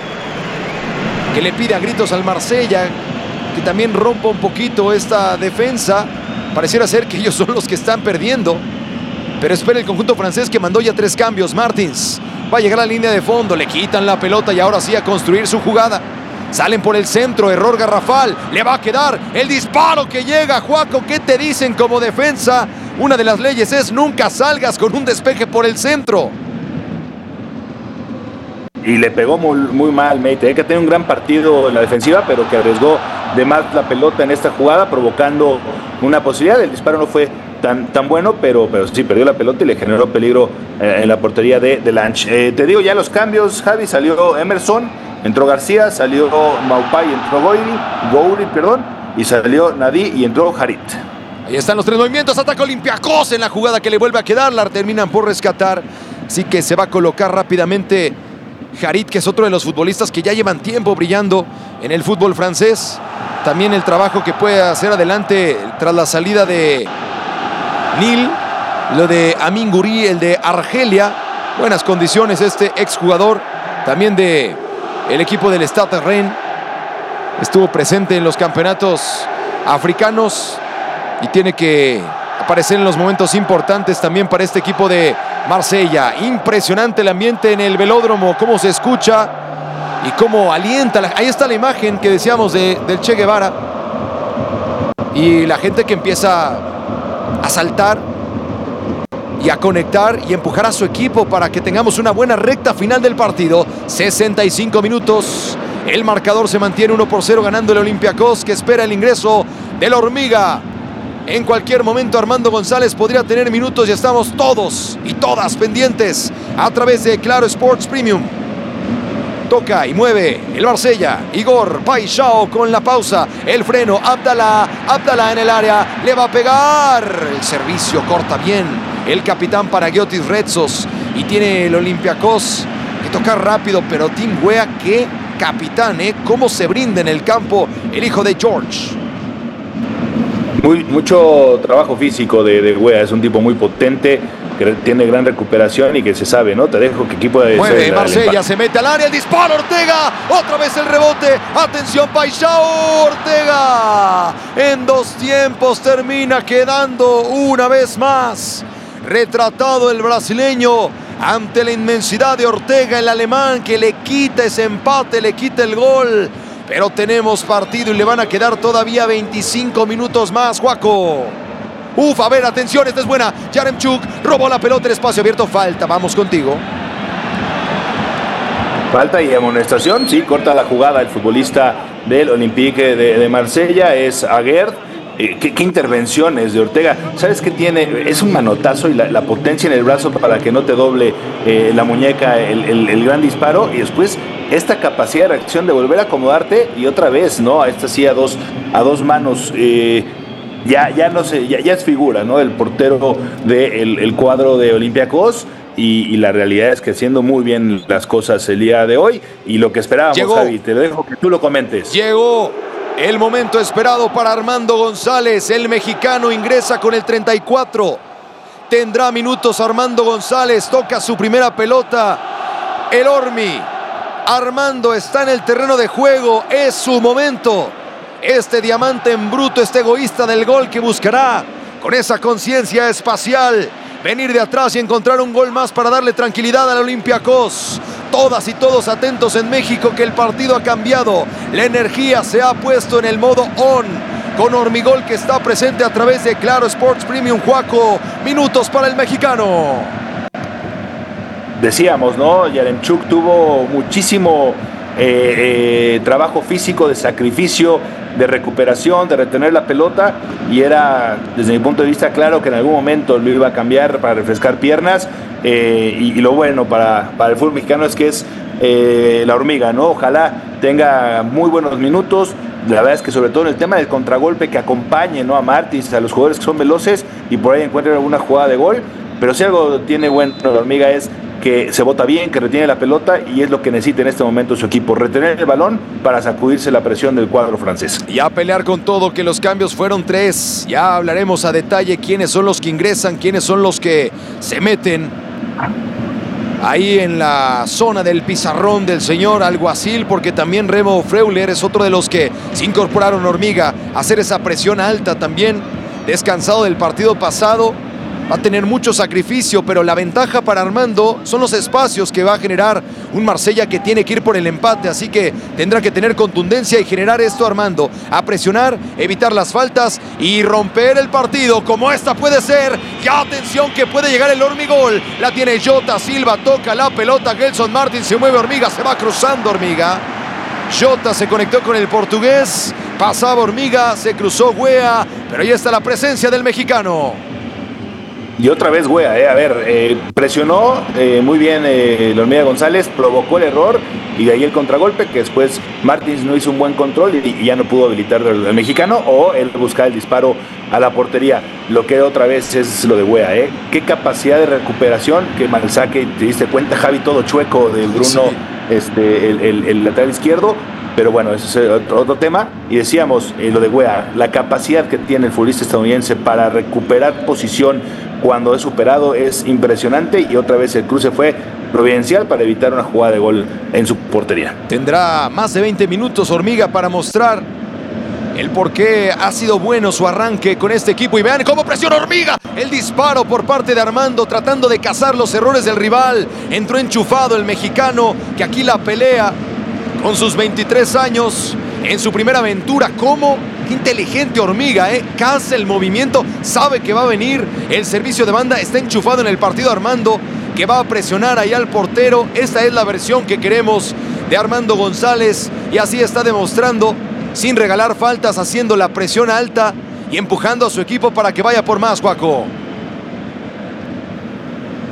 Que le pide a gritos al Marsella, que también rompa un poquito esta defensa. Pareciera ser que ellos son los que están perdiendo. Pero espera el conjunto francés, que mandó ya tres cambios. Martins va a llegar a la línea de fondo, le quitan la pelota y ahora sí a construir su jugada. Salen por el centro, error garrafal, le va a quedar el disparo que llega. Juaco, ¿qué te dicen como defensa? Una de las leyes es nunca salgas con un despeje por el centro. Y le pegó muy, muy mal, Meite, ¿eh? Que tiene un gran partido en la defensiva, pero que arriesgó de más la pelota en esta jugada, provocando una posibilidad. El disparo no fue tan, tan bueno, pero, pero sí perdió la pelota y le generó peligro eh, en la portería de, de Lange. Eh, te digo ya los cambios, Javi. Salió Emerson, entró García, salió Maupay, entró Gouri, Gouri, perdón, y salió Nadi y entró Harit. Ahí están los tres movimientos, ataca Olympiacos en la jugada que le vuelve a quedar, la terminan por rescatar, así que se va a colocar rápidamente Harit, que es otro de los futbolistas que ya llevan tiempo brillando en el fútbol francés. También el trabajo que puede hacer adelante tras la salida de Nil, lo de Amin Guri, el de Argelia. Buenas condiciones este exjugador, también de el equipo del Stade Rennes. Estuvo presente en los campeonatos africanos y tiene que aparecer en los momentos importantes también para este equipo de Marsella. Impresionante el ambiente en el velódromo, cómo se escucha y cómo alienta. Ahí está la imagen que decíamos de, del Che Guevara. Y la gente que empieza a saltar y a conectar y empujar a su equipo para que tengamos una buena recta final del partido. sesenta y cinco minutos. El marcador se mantiene uno por cero ganando el Olympiacos, que espera el ingreso del Hormiga. En cualquier momento Armando González podría tener minutos y estamos todos y todas pendientes a través de Claro Sports Premium. Toca y mueve el Marsella. Igor Paixão con la pausa. El freno. Abdalá. Abdalá en el área. Le va a pegar. El servicio corta bien. El capitán Panagiotis Retsos. Y tiene el Olympiacos que tocar rápido. Pero Tim Weah, qué capitán, ¿eh? Cómo se brinda en el campo el hijo de George. Muy, mucho trabajo físico de, de Weah. Es un tipo muy potente, que tiene gran recuperación y que se sabe, ¿no? Te dejo que equipo de... Mueve Marsella, se mete al área, el disparo, Ortega, otra vez el rebote, atención Paixão, Ortega, en dos tiempos termina quedando una vez más retratado el brasileño ante la inmensidad de Ortega, el alemán, que le quita ese empate, le quita el gol, pero tenemos partido y le van a quedar todavía veinticinco minutos más, Juaco. Uf, a ver, atención, esta es buena. Yaremchuk robó la pelota, el espacio abierto, falta, vamos contigo. Falta y amonestación, sí, corta la jugada el futbolista del Olympique de, de Marsella, es Aguerd. Eh, ¿qué, ¿Qué intervenciones de Ortega? ¿Sabes qué tiene? Es un manotazo y la, la potencia en el brazo para que no te doble eh, la muñeca, el, el, el gran disparo, y después esta capacidad de reacción de volver a acomodarte y otra vez, ¿no? Esta sí a dos, a dos manos. Eh, Ya, ya no sé, ya, ya es figura, ¿no? El portero del el cuadro de Olympiacos y, y la realidad es que haciendo muy bien las cosas el día de hoy y lo que esperábamos, Llegó. Javi, te dejo que tú lo comentes. Llegó el momento esperado para Armando González, el mexicano ingresa con el treinta y cuatro, tendrá minutos Armando González, toca su primera pelota, el Ormi, Armando está en el terreno de juego, es su momento. Este diamante en bruto, este egoísta del gol que buscará con esa conciencia espacial venir de atrás y encontrar un gol más para darle tranquilidad al Olympiacos. Todas y todos atentos en México que el partido ha cambiado. La energía se ha puesto en el modo on con Ormigol que está presente a través de Claro Sports Premium. Juaco, minutos para el mexicano. Decíamos, ¿no? Yaremchuk tuvo muchísimo eh, eh, trabajo físico, de sacrificio, de recuperación, de retener la pelota, y era, desde mi punto de vista, claro que en algún momento lo iba a cambiar para refrescar piernas, eh, y, y lo bueno para, para el fútbol mexicano es que es eh, la hormiga, ¿no? Ojalá tenga muy buenos minutos. La verdad es que sobre todo en el tema del contragolpe, que acompañe, ¿no?, a Martins, a los jugadores que son veloces y por ahí encuentren alguna jugada de gol. Pero si algo tiene bueno la hormiga es que se bota bien, que retiene la pelota, y es lo que necesita en este momento su equipo, retener el balón para sacudirse la presión del cuadro francés. Y a pelear con todo, que los cambios fueron tres. Ya hablaremos a detalle quiénes son los que ingresan, quiénes son los que se meten ahí en la zona del pizarrón del señor alguacil, porque también Remo Freuler es otro de los que se incorporaron, hormiga, a hacer esa presión alta también, descansado del partido pasado. Va a tener mucho sacrificio, pero la ventaja para Armando son los espacios que va a generar un Marsella que tiene que ir por el empate, así que tendrá que tener contundencia y generar esto Armando, a presionar, evitar las faltas y romper el partido, como esta puede ser. Ya atención que puede llegar el Hormigol, la tiene Jota Silva, toca la pelota, Gelson Martin, se mueve Hormiga, se va cruzando Hormiga. Jota se conectó con el portugués, pasaba Hormiga, se cruzó Weah, pero ahí está la presencia del mexicano. Y otra vez Weah, eh, a ver, eh, presionó eh, muy bien eh, la hormiga González, provocó el error y de ahí el contragolpe, que después Martins no hizo un buen control y, y ya no pudo habilitar al, al mexicano, o él buscar el disparo a la portería. Lo que otra vez es lo de Weah, eh. Qué capacidad de recuperación, que mal saque, te diste cuenta, Javi, todo chueco del Bruno, sí. este, el, el, el lateral izquierdo. Pero bueno, ese es otro, otro tema. Y decíamos, eh, lo de Weah, la capacidad que tiene el futbolista estadounidense para recuperar posición cuando es superado es impresionante, y otra vez el cruce fue providencial para evitar una jugada de gol en su portería. Tendrá más de veinte minutos Hormiga para mostrar el por qué ha sido bueno su arranque con este equipo. Y vean cómo presiona Hormiga. El disparo por parte de Armando, tratando de cazar los errores del rival. Entró enchufado el mexicano, que aquí la pelea con sus veintitrés años en su primera aventura. ¿Cómo? Qué inteligente Hormiga, ¿eh? Caza el movimiento, sabe que va a venir el servicio de banda, está enchufado en el partido Armando, que va a presionar ahí al portero. Esta es la versión que queremos de Armando González, y así está demostrando, sin regalar faltas, haciendo la presión alta y empujando a su equipo para que vaya por más, Juaco.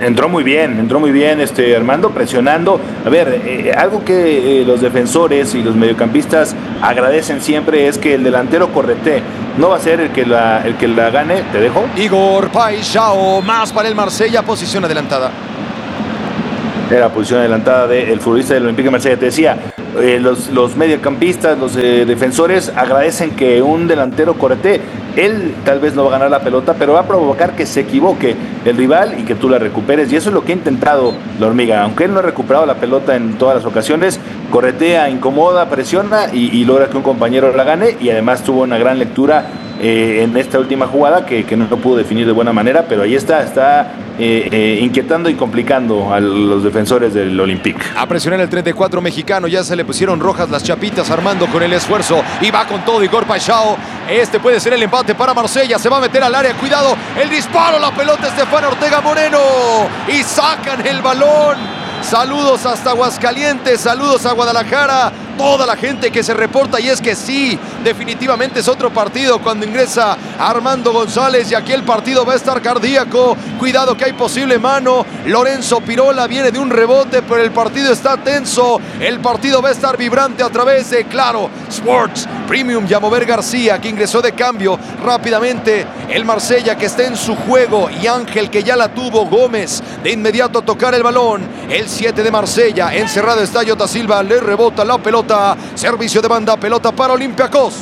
Entró muy bien, entró muy bien este Armando, presionando. A ver, eh, algo que eh, los defensores y los mediocampistas agradecen siempre es que el delantero corretee. No va a ser el que la, el que la gane, te dejo. Igor Paixão, más para el Marsella, posición adelantada. Era posición adelantada del futbolista del Olympique de Marsella. Te decía, eh, los, los mediocampistas, los eh, defensores agradecen que un delantero corretee. Él tal vez no va a ganar la pelota, pero va a provocar que se equivoque el rival y que tú la recuperes. Y eso es lo que ha intentado la Hormiga. Aunque él no ha recuperado la pelota en todas las ocasiones, corretea, incomoda, presiona y, y logra que un compañero la gane. Y además tuvo una gran lectura eh, en esta última jugada que, que no pudo definir de buena manera, pero ahí está, está eh, eh, inquietando y complicando a los defensores del Olympique. A presionar el treinta y cuatro mexicano, ya se le pusieron rojas las chapitas, Armando con el esfuerzo y va con todo Igor Paixão. Este puede ser el empate para Marsella, se va a meter al área, cuidado, el disparo, la pelota Estefan Ortega Moreno y sacan el balón. Saludos hasta Aguascalientes, saludos a Guadalajara, toda la gente que se reporta, y es que sí, definitivamente es otro partido cuando ingresa Armando González y aquí el partido va a estar cardíaco. Cuidado que hay posible mano, Lorenzo Pirola viene de un rebote, pero el partido está tenso, el partido va a estar vibrante a través de Claro Sports Premium. Yamover García, que ingresó de cambio rápidamente, el Marsella que está en su juego y Ángel que ya la tuvo, Gómez de inmediato a tocar el balón, el siete de Marsella, encerrado está Jota Silva, le rebota la pelota, servicio de banda, pelota para Olympiacos.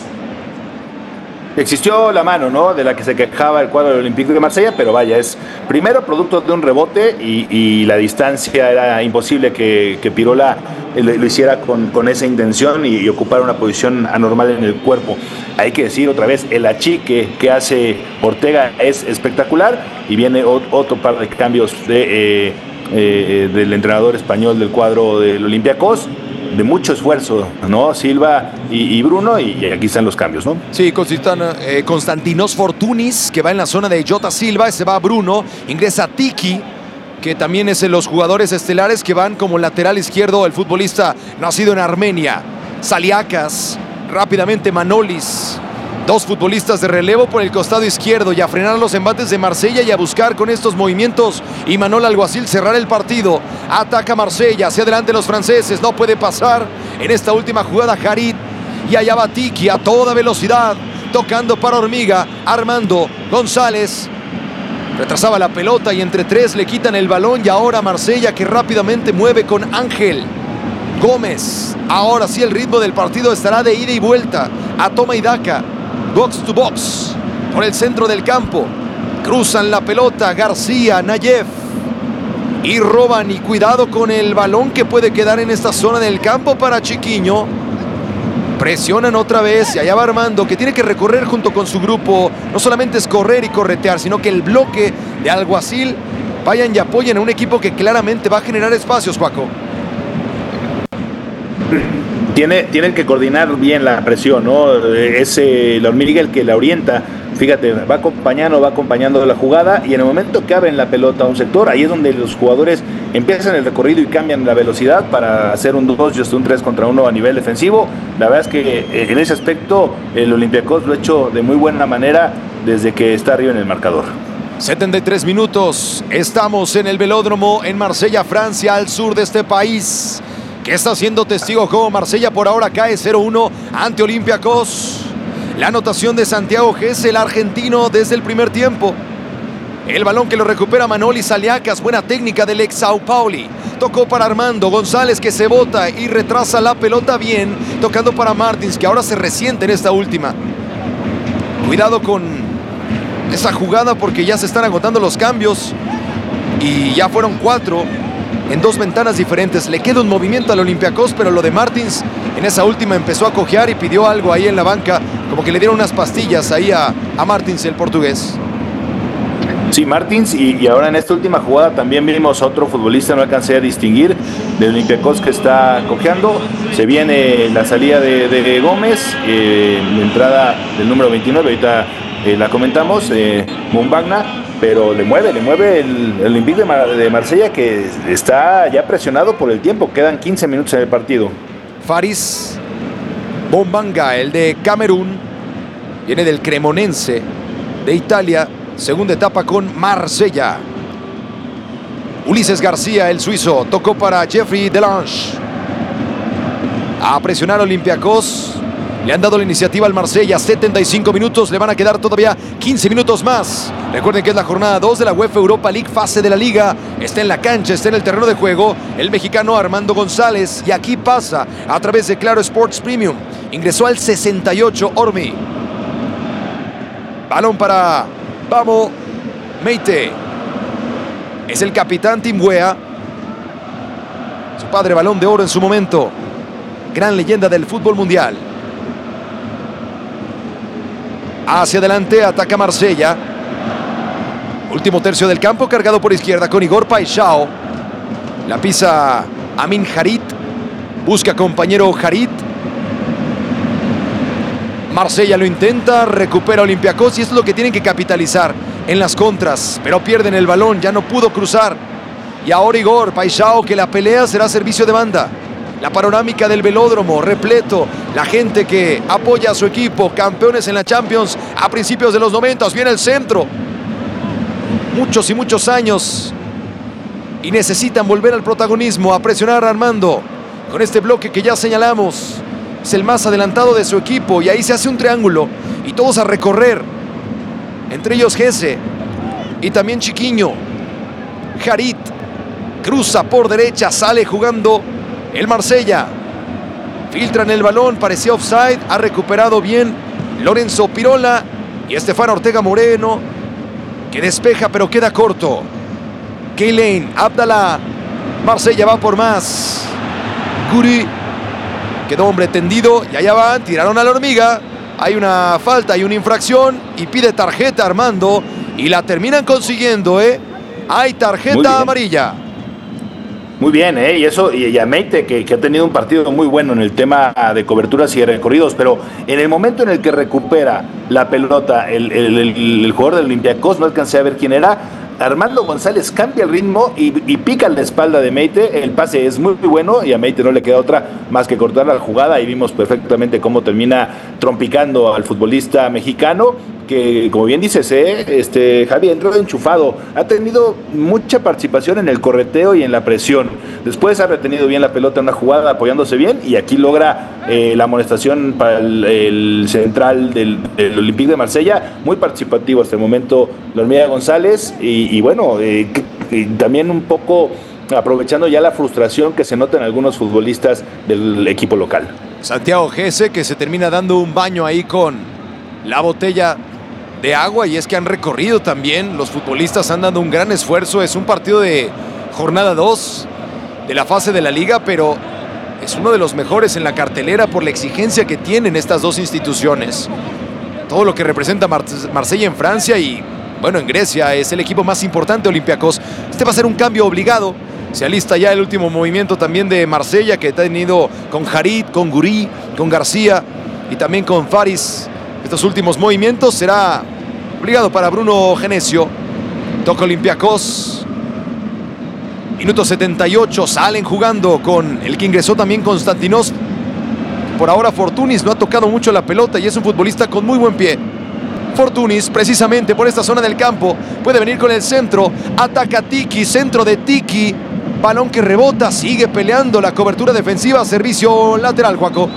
Existió la mano, ¿no?, de la que se quejaba el cuadro del Olympique de Marsella, pero vaya, es primero producto de un rebote y, y la distancia era imposible que, que Pirola lo, lo hiciera con, con esa intención y, y ocupara una posición anormal en el cuerpo. Hay que decir otra vez, el achique que hace Ortega es espectacular y viene o, otro par de cambios de, eh, eh, del entrenador español del cuadro del Olympiacos, de mucho esfuerzo, ¿no? Silva y, y Bruno, y aquí están los cambios, ¿no? Sí, eh, Konstantinos Fortunis, que va en la zona de Jota Silva, se va Bruno, ingresa Tiki, que también es de los jugadores estelares que van como lateral izquierdo, el futbolista nacido en Armenia, Saliakas, rápidamente Manolis, dos futbolistas de relevo por el costado izquierdo y a frenar los embates de Marsella y a buscar con estos movimientos Imanol Alguacil cerrar el partido. Ataca Marsella, hacia adelante los franceses, no puede pasar en esta última jugada Harit y allá va Tiki a toda velocidad, tocando para Hormiga, Armando González. Retrasaba la pelota y entre tres le quitan el balón y ahora Marsella que rápidamente mueve con Ángel Gómez. Ahora sí el ritmo del partido estará de ida y vuelta, a toma y daca. Box to box, por el centro del campo, cruzan la pelota García, Nayef y roban, y cuidado con el balón que puede quedar en esta zona del campo para Chiquiño. Presionan otra vez y allá va Armando, que tiene que recorrer junto con su grupo, no solamente es correr y corretear, sino que el bloque de Alguacil vayan y apoyen a un equipo que claramente va a generar espacios, Juaco. Tiene, tienen que coordinar bien la presión, ¿no? Es eh, la Hormiga el que la orienta. Fíjate, va acompañando, va acompañando la jugada y en el momento que abren la pelota a un sector, ahí es donde los jugadores empiezan el recorrido y cambian la velocidad para hacer un dos y hasta un tres contra uno a nivel defensivo. La verdad es que eh, en ese aspecto el Olympiacos lo ha hecho de muy buena manera desde que está arriba en el marcador. setenta y tres minutos, estamos en el velódromo en Marsella, Francia, al sur de este país, que está siendo testigo como Marsella por ahora cae cero uno ante Olympiacos. La anotación de Santiago Gess, el argentino, desde el primer tiempo. El balón que lo recupera Manoli Saliakas, buena técnica del ex Sao Pauli. Tocó para Armando González, que se bota y retrasa la pelota bien, tocando para Martins, que ahora se resiente en esta última. Cuidado con esa jugada porque ya se están agotando los cambios y ya fueron cuatro en dos ventanas diferentes. Le queda un movimiento al Olympiacos, pero lo de Martins en esa última empezó a cojear y pidió algo ahí en la banca, como que le dieron unas pastillas ahí a, a Martins, el portugués. Sí, Martins, y, y ahora en esta última jugada también vimos a otro futbolista, no alcancé a distinguir, de Olympiacos que está cojeando. Se viene la salida de, de Gómez, eh, la entrada del número veintinueve, ahorita eh, la comentamos, eh, Mumbagna, pero le mueve, le mueve el, el Olympique de, Mar, de Marsella, que está ya presionado por el tiempo, quedan quince minutos en el partido. Faris Bombanga, el de Camerún, viene del Cremonense de Italia, segunda etapa con Marsella. Ulises García, el suizo, tocó para Jeffrey Delange. A presionar Olympiacos. Le han dado la iniciativa al Marsella, setenta y cinco minutos, le van a quedar todavía quince minutos más. Recuerden que es la jornada dos de la UEFA Europa League, fase de la Liga. Está en la cancha, está en el terreno de juego el mexicano Armando González. Y aquí pasa a través de Claro Sports Premium. Ingresó al sesenta y ocho Ormi. Balón para Vamo Meite. Es el capitán Tim Weah. Su padre balón de oro en su momento. Gran leyenda del fútbol mundial. Hacia adelante, ataca Marsella. Último tercio del campo, cargado por izquierda con Igor Paixão. La pisa Amin Harit. Busca compañero Harit. Marsella lo intenta, recupera Olympiacos y esto es lo que tienen que capitalizar en las contras. Pero pierden el balón, ya no pudo cruzar. Y ahora Igor Paixão, que la pelea será servicio de banda. La panorámica del velódromo, repleto. La gente que apoya a su equipo, campeones en la Champions a principios de los noventas. Viene el centro. Muchos y muchos años. Y necesitan volver al protagonismo, a presionar a Armando. Con este bloque que ya señalamos. Es el más adelantado de su equipo. Y ahí se hace un triángulo. Y todos a recorrer. Entre ellos Gese. Y también Chiquiño. Harit. Cruza por derecha, sale jugando el Marsella. Filtran el balón, parecía offside. Ha recuperado bien Lorenzo Pirola. Y Estefan Ortega Moreno, que despeja pero queda corto. Keylane, Abdallah. Marsella va por más. Guri. Quedó hombre tendido y allá van, tiraron a la hormiga. Hay una falta, hay una infracción y pide tarjeta Armando. Y la terminan consiguiendo, ¿eh? Hay tarjeta amarilla. Muy bien, ¿eh? Y eso, y, y a Meite, que, que ha tenido un partido muy bueno en el tema de coberturas y recorridos, pero en el momento en el que recupera la pelota el, el, el, el jugador del Olympiacos, no alcancé a ver quién era, Armando González cambia el ritmo y, y pica la espalda de Meite. El pase es muy, muy bueno y a Meite no le queda otra más que cortar la jugada, y vimos perfectamente cómo termina trompicando al futbolista mexicano, que, como bien dices, ¿eh? este, Javi entró enchufado, ha tenido mucha participación en el correteo y en la presión. Después ha retenido bien la pelota en una jugada, apoyándose bien, y aquí logra eh, la amonestación para el, el central del, del Olympique de Marsella. Muy participativo hasta el momento la hormiga González, y, y bueno, eh, y también un poco aprovechando ya la frustración que se nota en algunos futbolistas del equipo local. Santiago Gese, que se termina dando un baño ahí con la botella de agua, y es que han recorrido también, los futbolistas han dado un gran esfuerzo. Es un partido de jornada dos de la fase de la Liga, pero es uno de los mejores en la cartelera por la exigencia que tienen estas dos instituciones. Todo lo que representa Mar- Marsella en Francia y, bueno, en Grecia es el equipo más importante, Olympiacos. Este va a ser un cambio obligado. Se alista ya el último movimiento también de Marsella, que ha tenido con Harit, con Guri, con García y también con Faris. Estos últimos movimientos será obligado para Bruno Genesio. Toca Olympiacos. Minuto setenta y ocho, salen jugando con el que ingresó también Konstantinos. Por ahora Fortunis no ha tocado mucho la pelota y es un futbolista con muy buen pie. Fortunis, precisamente por esta zona del campo, puede venir con el centro. Ataca Tiki, centro de Tiki. Balón que rebota, sigue peleando la cobertura defensiva, servicio lateral, Juaco.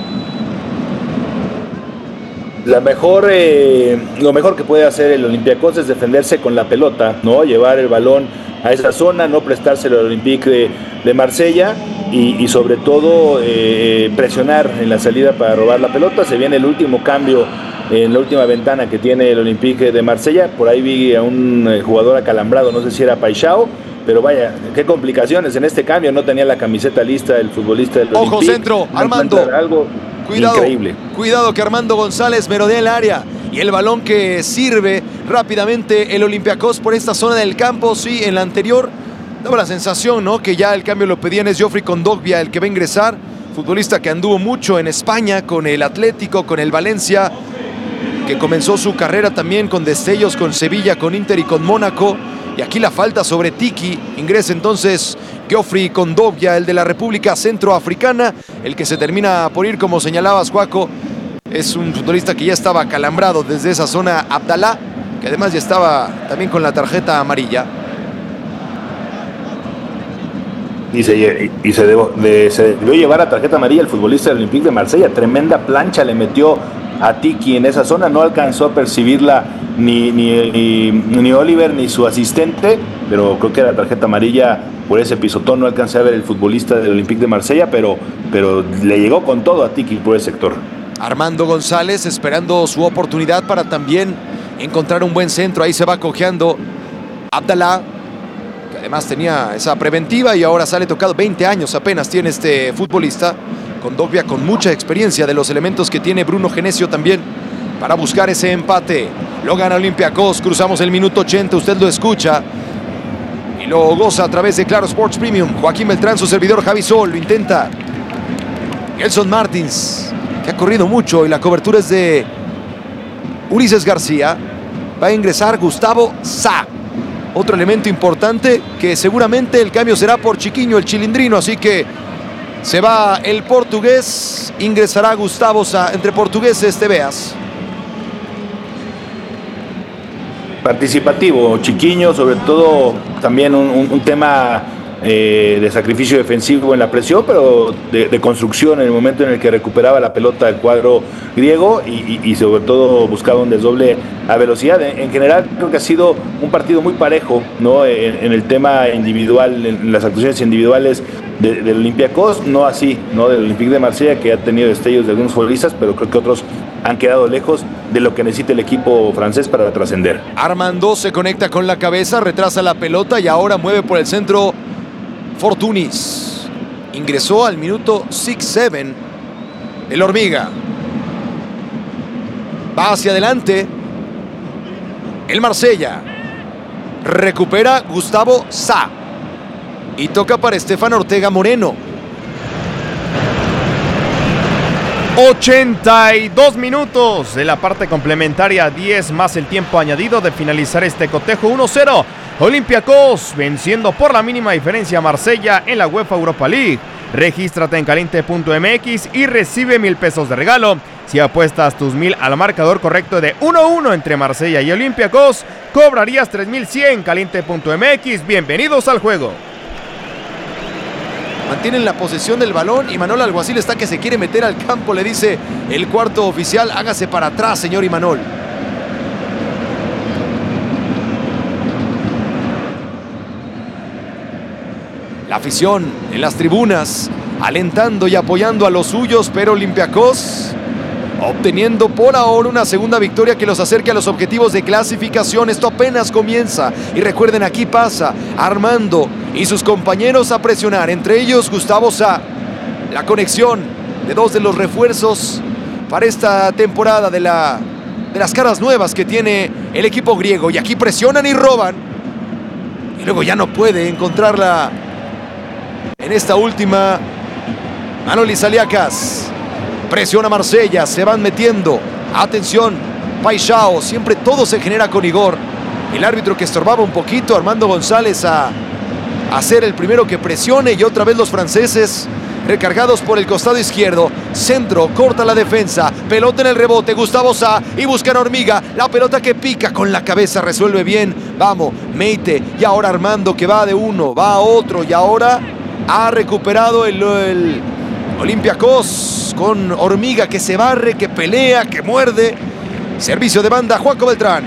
La mejor, eh, lo mejor que puede hacer el Olympiacos es defenderse con la pelota, ¿no? Llevar el balón a esa zona, no prestárselo al Olympique de, de Marsella y, y sobre todo eh, presionar en la salida para robar la pelota. Se viene el último cambio en la última ventana que tiene el Olympique de Marsella. Por ahí vi a un eh, jugador acalambrado, no sé si era Paixão, pero vaya, qué complicaciones en este cambio. No tenía la camiseta lista el futbolista del Olympique. Ojo centro, no Armando. Algo Cuidado, increíble. Cuidado que Armando González merodea el área. Y el balón que sirve rápidamente el Olympiacos por esta zona del campo. Sí, en la anterior daba la sensación, ¿no?, que ya el cambio lo pedían. Es Geoffrey Kondogbia el que va a ingresar. Futbolista que anduvo mucho en España con el Atlético, con el Valencia, que comenzó su carrera también con destellos con Sevilla, con Inter y con Mónaco. Y aquí la falta sobre Tiki. Ingresa entonces Geoffrey Kondogbia, el de la República Centroafricana, el que se termina por ir, como señalabas, Juaco. Es un futbolista que ya estaba acalambrado desde esa zona. Abdallah, que además ya estaba también con la tarjeta amarilla. y se, y se, debió, de, se debió llevar a tarjeta amarilla el futbolista del Olympique de Marsella. Tremenda plancha le metió a Tiki en esa zona, no alcanzó a percibirla ni, ni, ni, ni Oliver ni su asistente, pero creo que era tarjeta amarilla por ese pisotón. No alcancé a ver el futbolista del Olympique de Marsella, pero, pero le llegó con todo a Tiki por ese sector. Armando González esperando su oportunidad para también encontrar un buen centro. Ahí se va cojeando Abdalá, que además tenía esa preventiva y ahora sale tocado. veinte años apenas tiene este futbolista, con Dogbia con mucha experiencia de los elementos que tiene Bruno Genesio también para buscar ese empate. Lo gana Olympiacos, cruzamos el minuto ochenta, usted lo escucha y lo goza a través de Claro Sports Premium. Joaquín Beltrán, su servidor Javi Sol, lo intenta Gelson Martins, que ha corrido mucho y la cobertura es de Ulises García. Va a ingresar Gustavo Sa, otro elemento importante que seguramente el cambio será por Chiquiño, el chilindrino, así que se va el portugués, ingresará Gustavo Sa. Entre portugueses te veas. Participativo, Chiquiño, sobre todo también un, un, un tema eh, de sacrificio defensivo en la presión, pero de, de construcción en el momento en el que recuperaba la pelota el cuadro griego y, y, y sobre todo buscaba un desdoble a velocidad. En, en general creo que ha sido un partido muy parejo, ¿no? En, en el tema individual, en las actuaciones individuales de, del Olympiacos, no así, ¿no? Del Olympique de Marsella, que ha tenido destellos de algunos futbolistas, pero creo que otros han quedado lejos de lo que necesita el equipo francés para trascender. Armando se conecta con la cabeza, retrasa la pelota y ahora mueve por el centro Fortunis. Ingresó al minuto seis siete el Hormiga. Va hacia adelante el Marsella. Recupera Gustavo Sa y toca para Estefan Ortega Moreno. ochenta y dos minutos de la parte complementaria, diez más el tiempo añadido de finalizar este cotejo. Uno cero, Olympiacos venciendo por la mínima diferencia a Marsella en la UEFA Europa League. Regístrate en caliente punto m x y recibe mil pesos de regalo si apuestas tus mil al marcador correcto de uno a uno entre Marsella y Olympiacos. Cobrarías tres mil cien. caliente punto m x, bienvenidos al juego. Mantienen la posesión del balón y Imanol Alguacil está que se quiere meter al campo. Le dice el cuarto oficial: hágase para atrás, señor Imanol. La afición en las tribunas alentando y apoyando a los suyos, pero Olympiacos obteniendo por ahora una segunda victoria que los acerque a los objetivos de clasificación. Esto apenas comienza y recuerden, aquí pasa Armando y sus compañeros a presionar, entre ellos Gustavo Sa. La conexión de dos de los refuerzos para esta temporada de, la, de las caras nuevas que tiene el equipo griego, y aquí presionan y roban y luego ya no puede encontrarla en esta última. Manoli Saliakas presiona Marsella, se van metiendo. Atención, Paixao, siempre todo se genera con Igor. El árbitro que estorbaba un poquito, Armando González, a, a ser el primero que presione, y otra vez los franceses recargados por el costado izquierdo. Centro, corta la defensa, pelota en el rebote, Gustavo Sa, y buscan a Hormiga. La pelota que pica con la cabeza, resuelve bien. Vamos, Meite, y ahora Armando que va de uno, va a otro, y ahora ha recuperado el, el Olympiacos con Hormiga que se barre, que pelea, que muerde. Servicio de banda, Juanco Beltrán.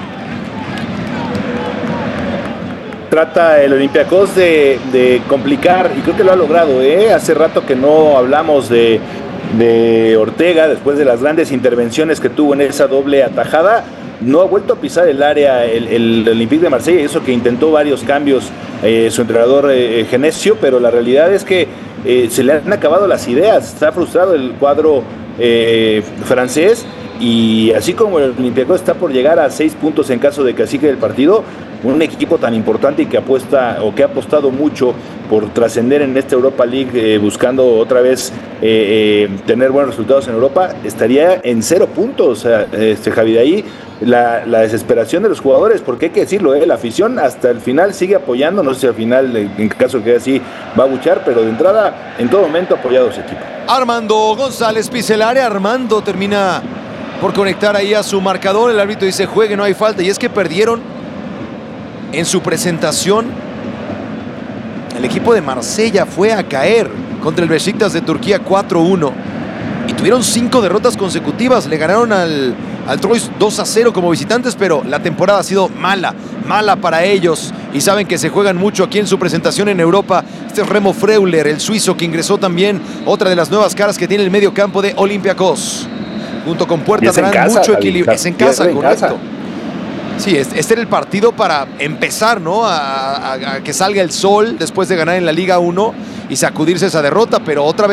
Trata el Olympiacos de, de complicar, y creo que lo ha logrado, ¿eh? Hace rato que no hablamos de, de Ortega, después de las grandes intervenciones que tuvo en esa doble atajada. No ha vuelto a pisar el área el, el Olympique de Marsella, eso que intentó varios cambios eh, su entrenador eh, Genesio, pero la realidad es que eh, se le han acabado las ideas. Está frustrado el cuadro eh, francés, y así como el Olympiacos está por llegar a seis puntos en caso de cacique del partido, un equipo tan importante y que apuesta o que ha apostado mucho por trascender en esta Europa League, eh, buscando otra vez eh, eh, tener buenos resultados en Europa, estaría en cero puntos. O sea, este, Javi, de ahí la, la desesperación de los jugadores, porque hay que decirlo, eh, la afición hasta el final sigue apoyando. No sé si al final, en caso que así, va a buchar, pero de entrada, en todo momento, apoyado a su equipo. Armando González pisa el área. Armando termina por conectar ahí a su marcador. El árbitro dice: juegue, no hay falta. Y es que perdieron en su presentación el el equipo de Marsella fue a caer contra el Beşiktaş de Turquía cuatro uno. Y tuvieron cinco derrotas consecutivas. Le ganaron al, al Troyes dos a cero como visitantes, pero la temporada ha sido mala, mala para ellos. Y saben que se juegan mucho aquí en su presentación en Europa. Este es Remo Freuler, el suizo, que ingresó también, otra de las nuevas caras que tiene el medio campo de Olympiacos. Junto con Puerta darán mucho equilibrio. Es en casa, correcto. Sí, este era el partido para empezar, ¿no? A, a, a que salga el sol después de ganar en la Liga uno y sacudirse esa derrota, pero otra vez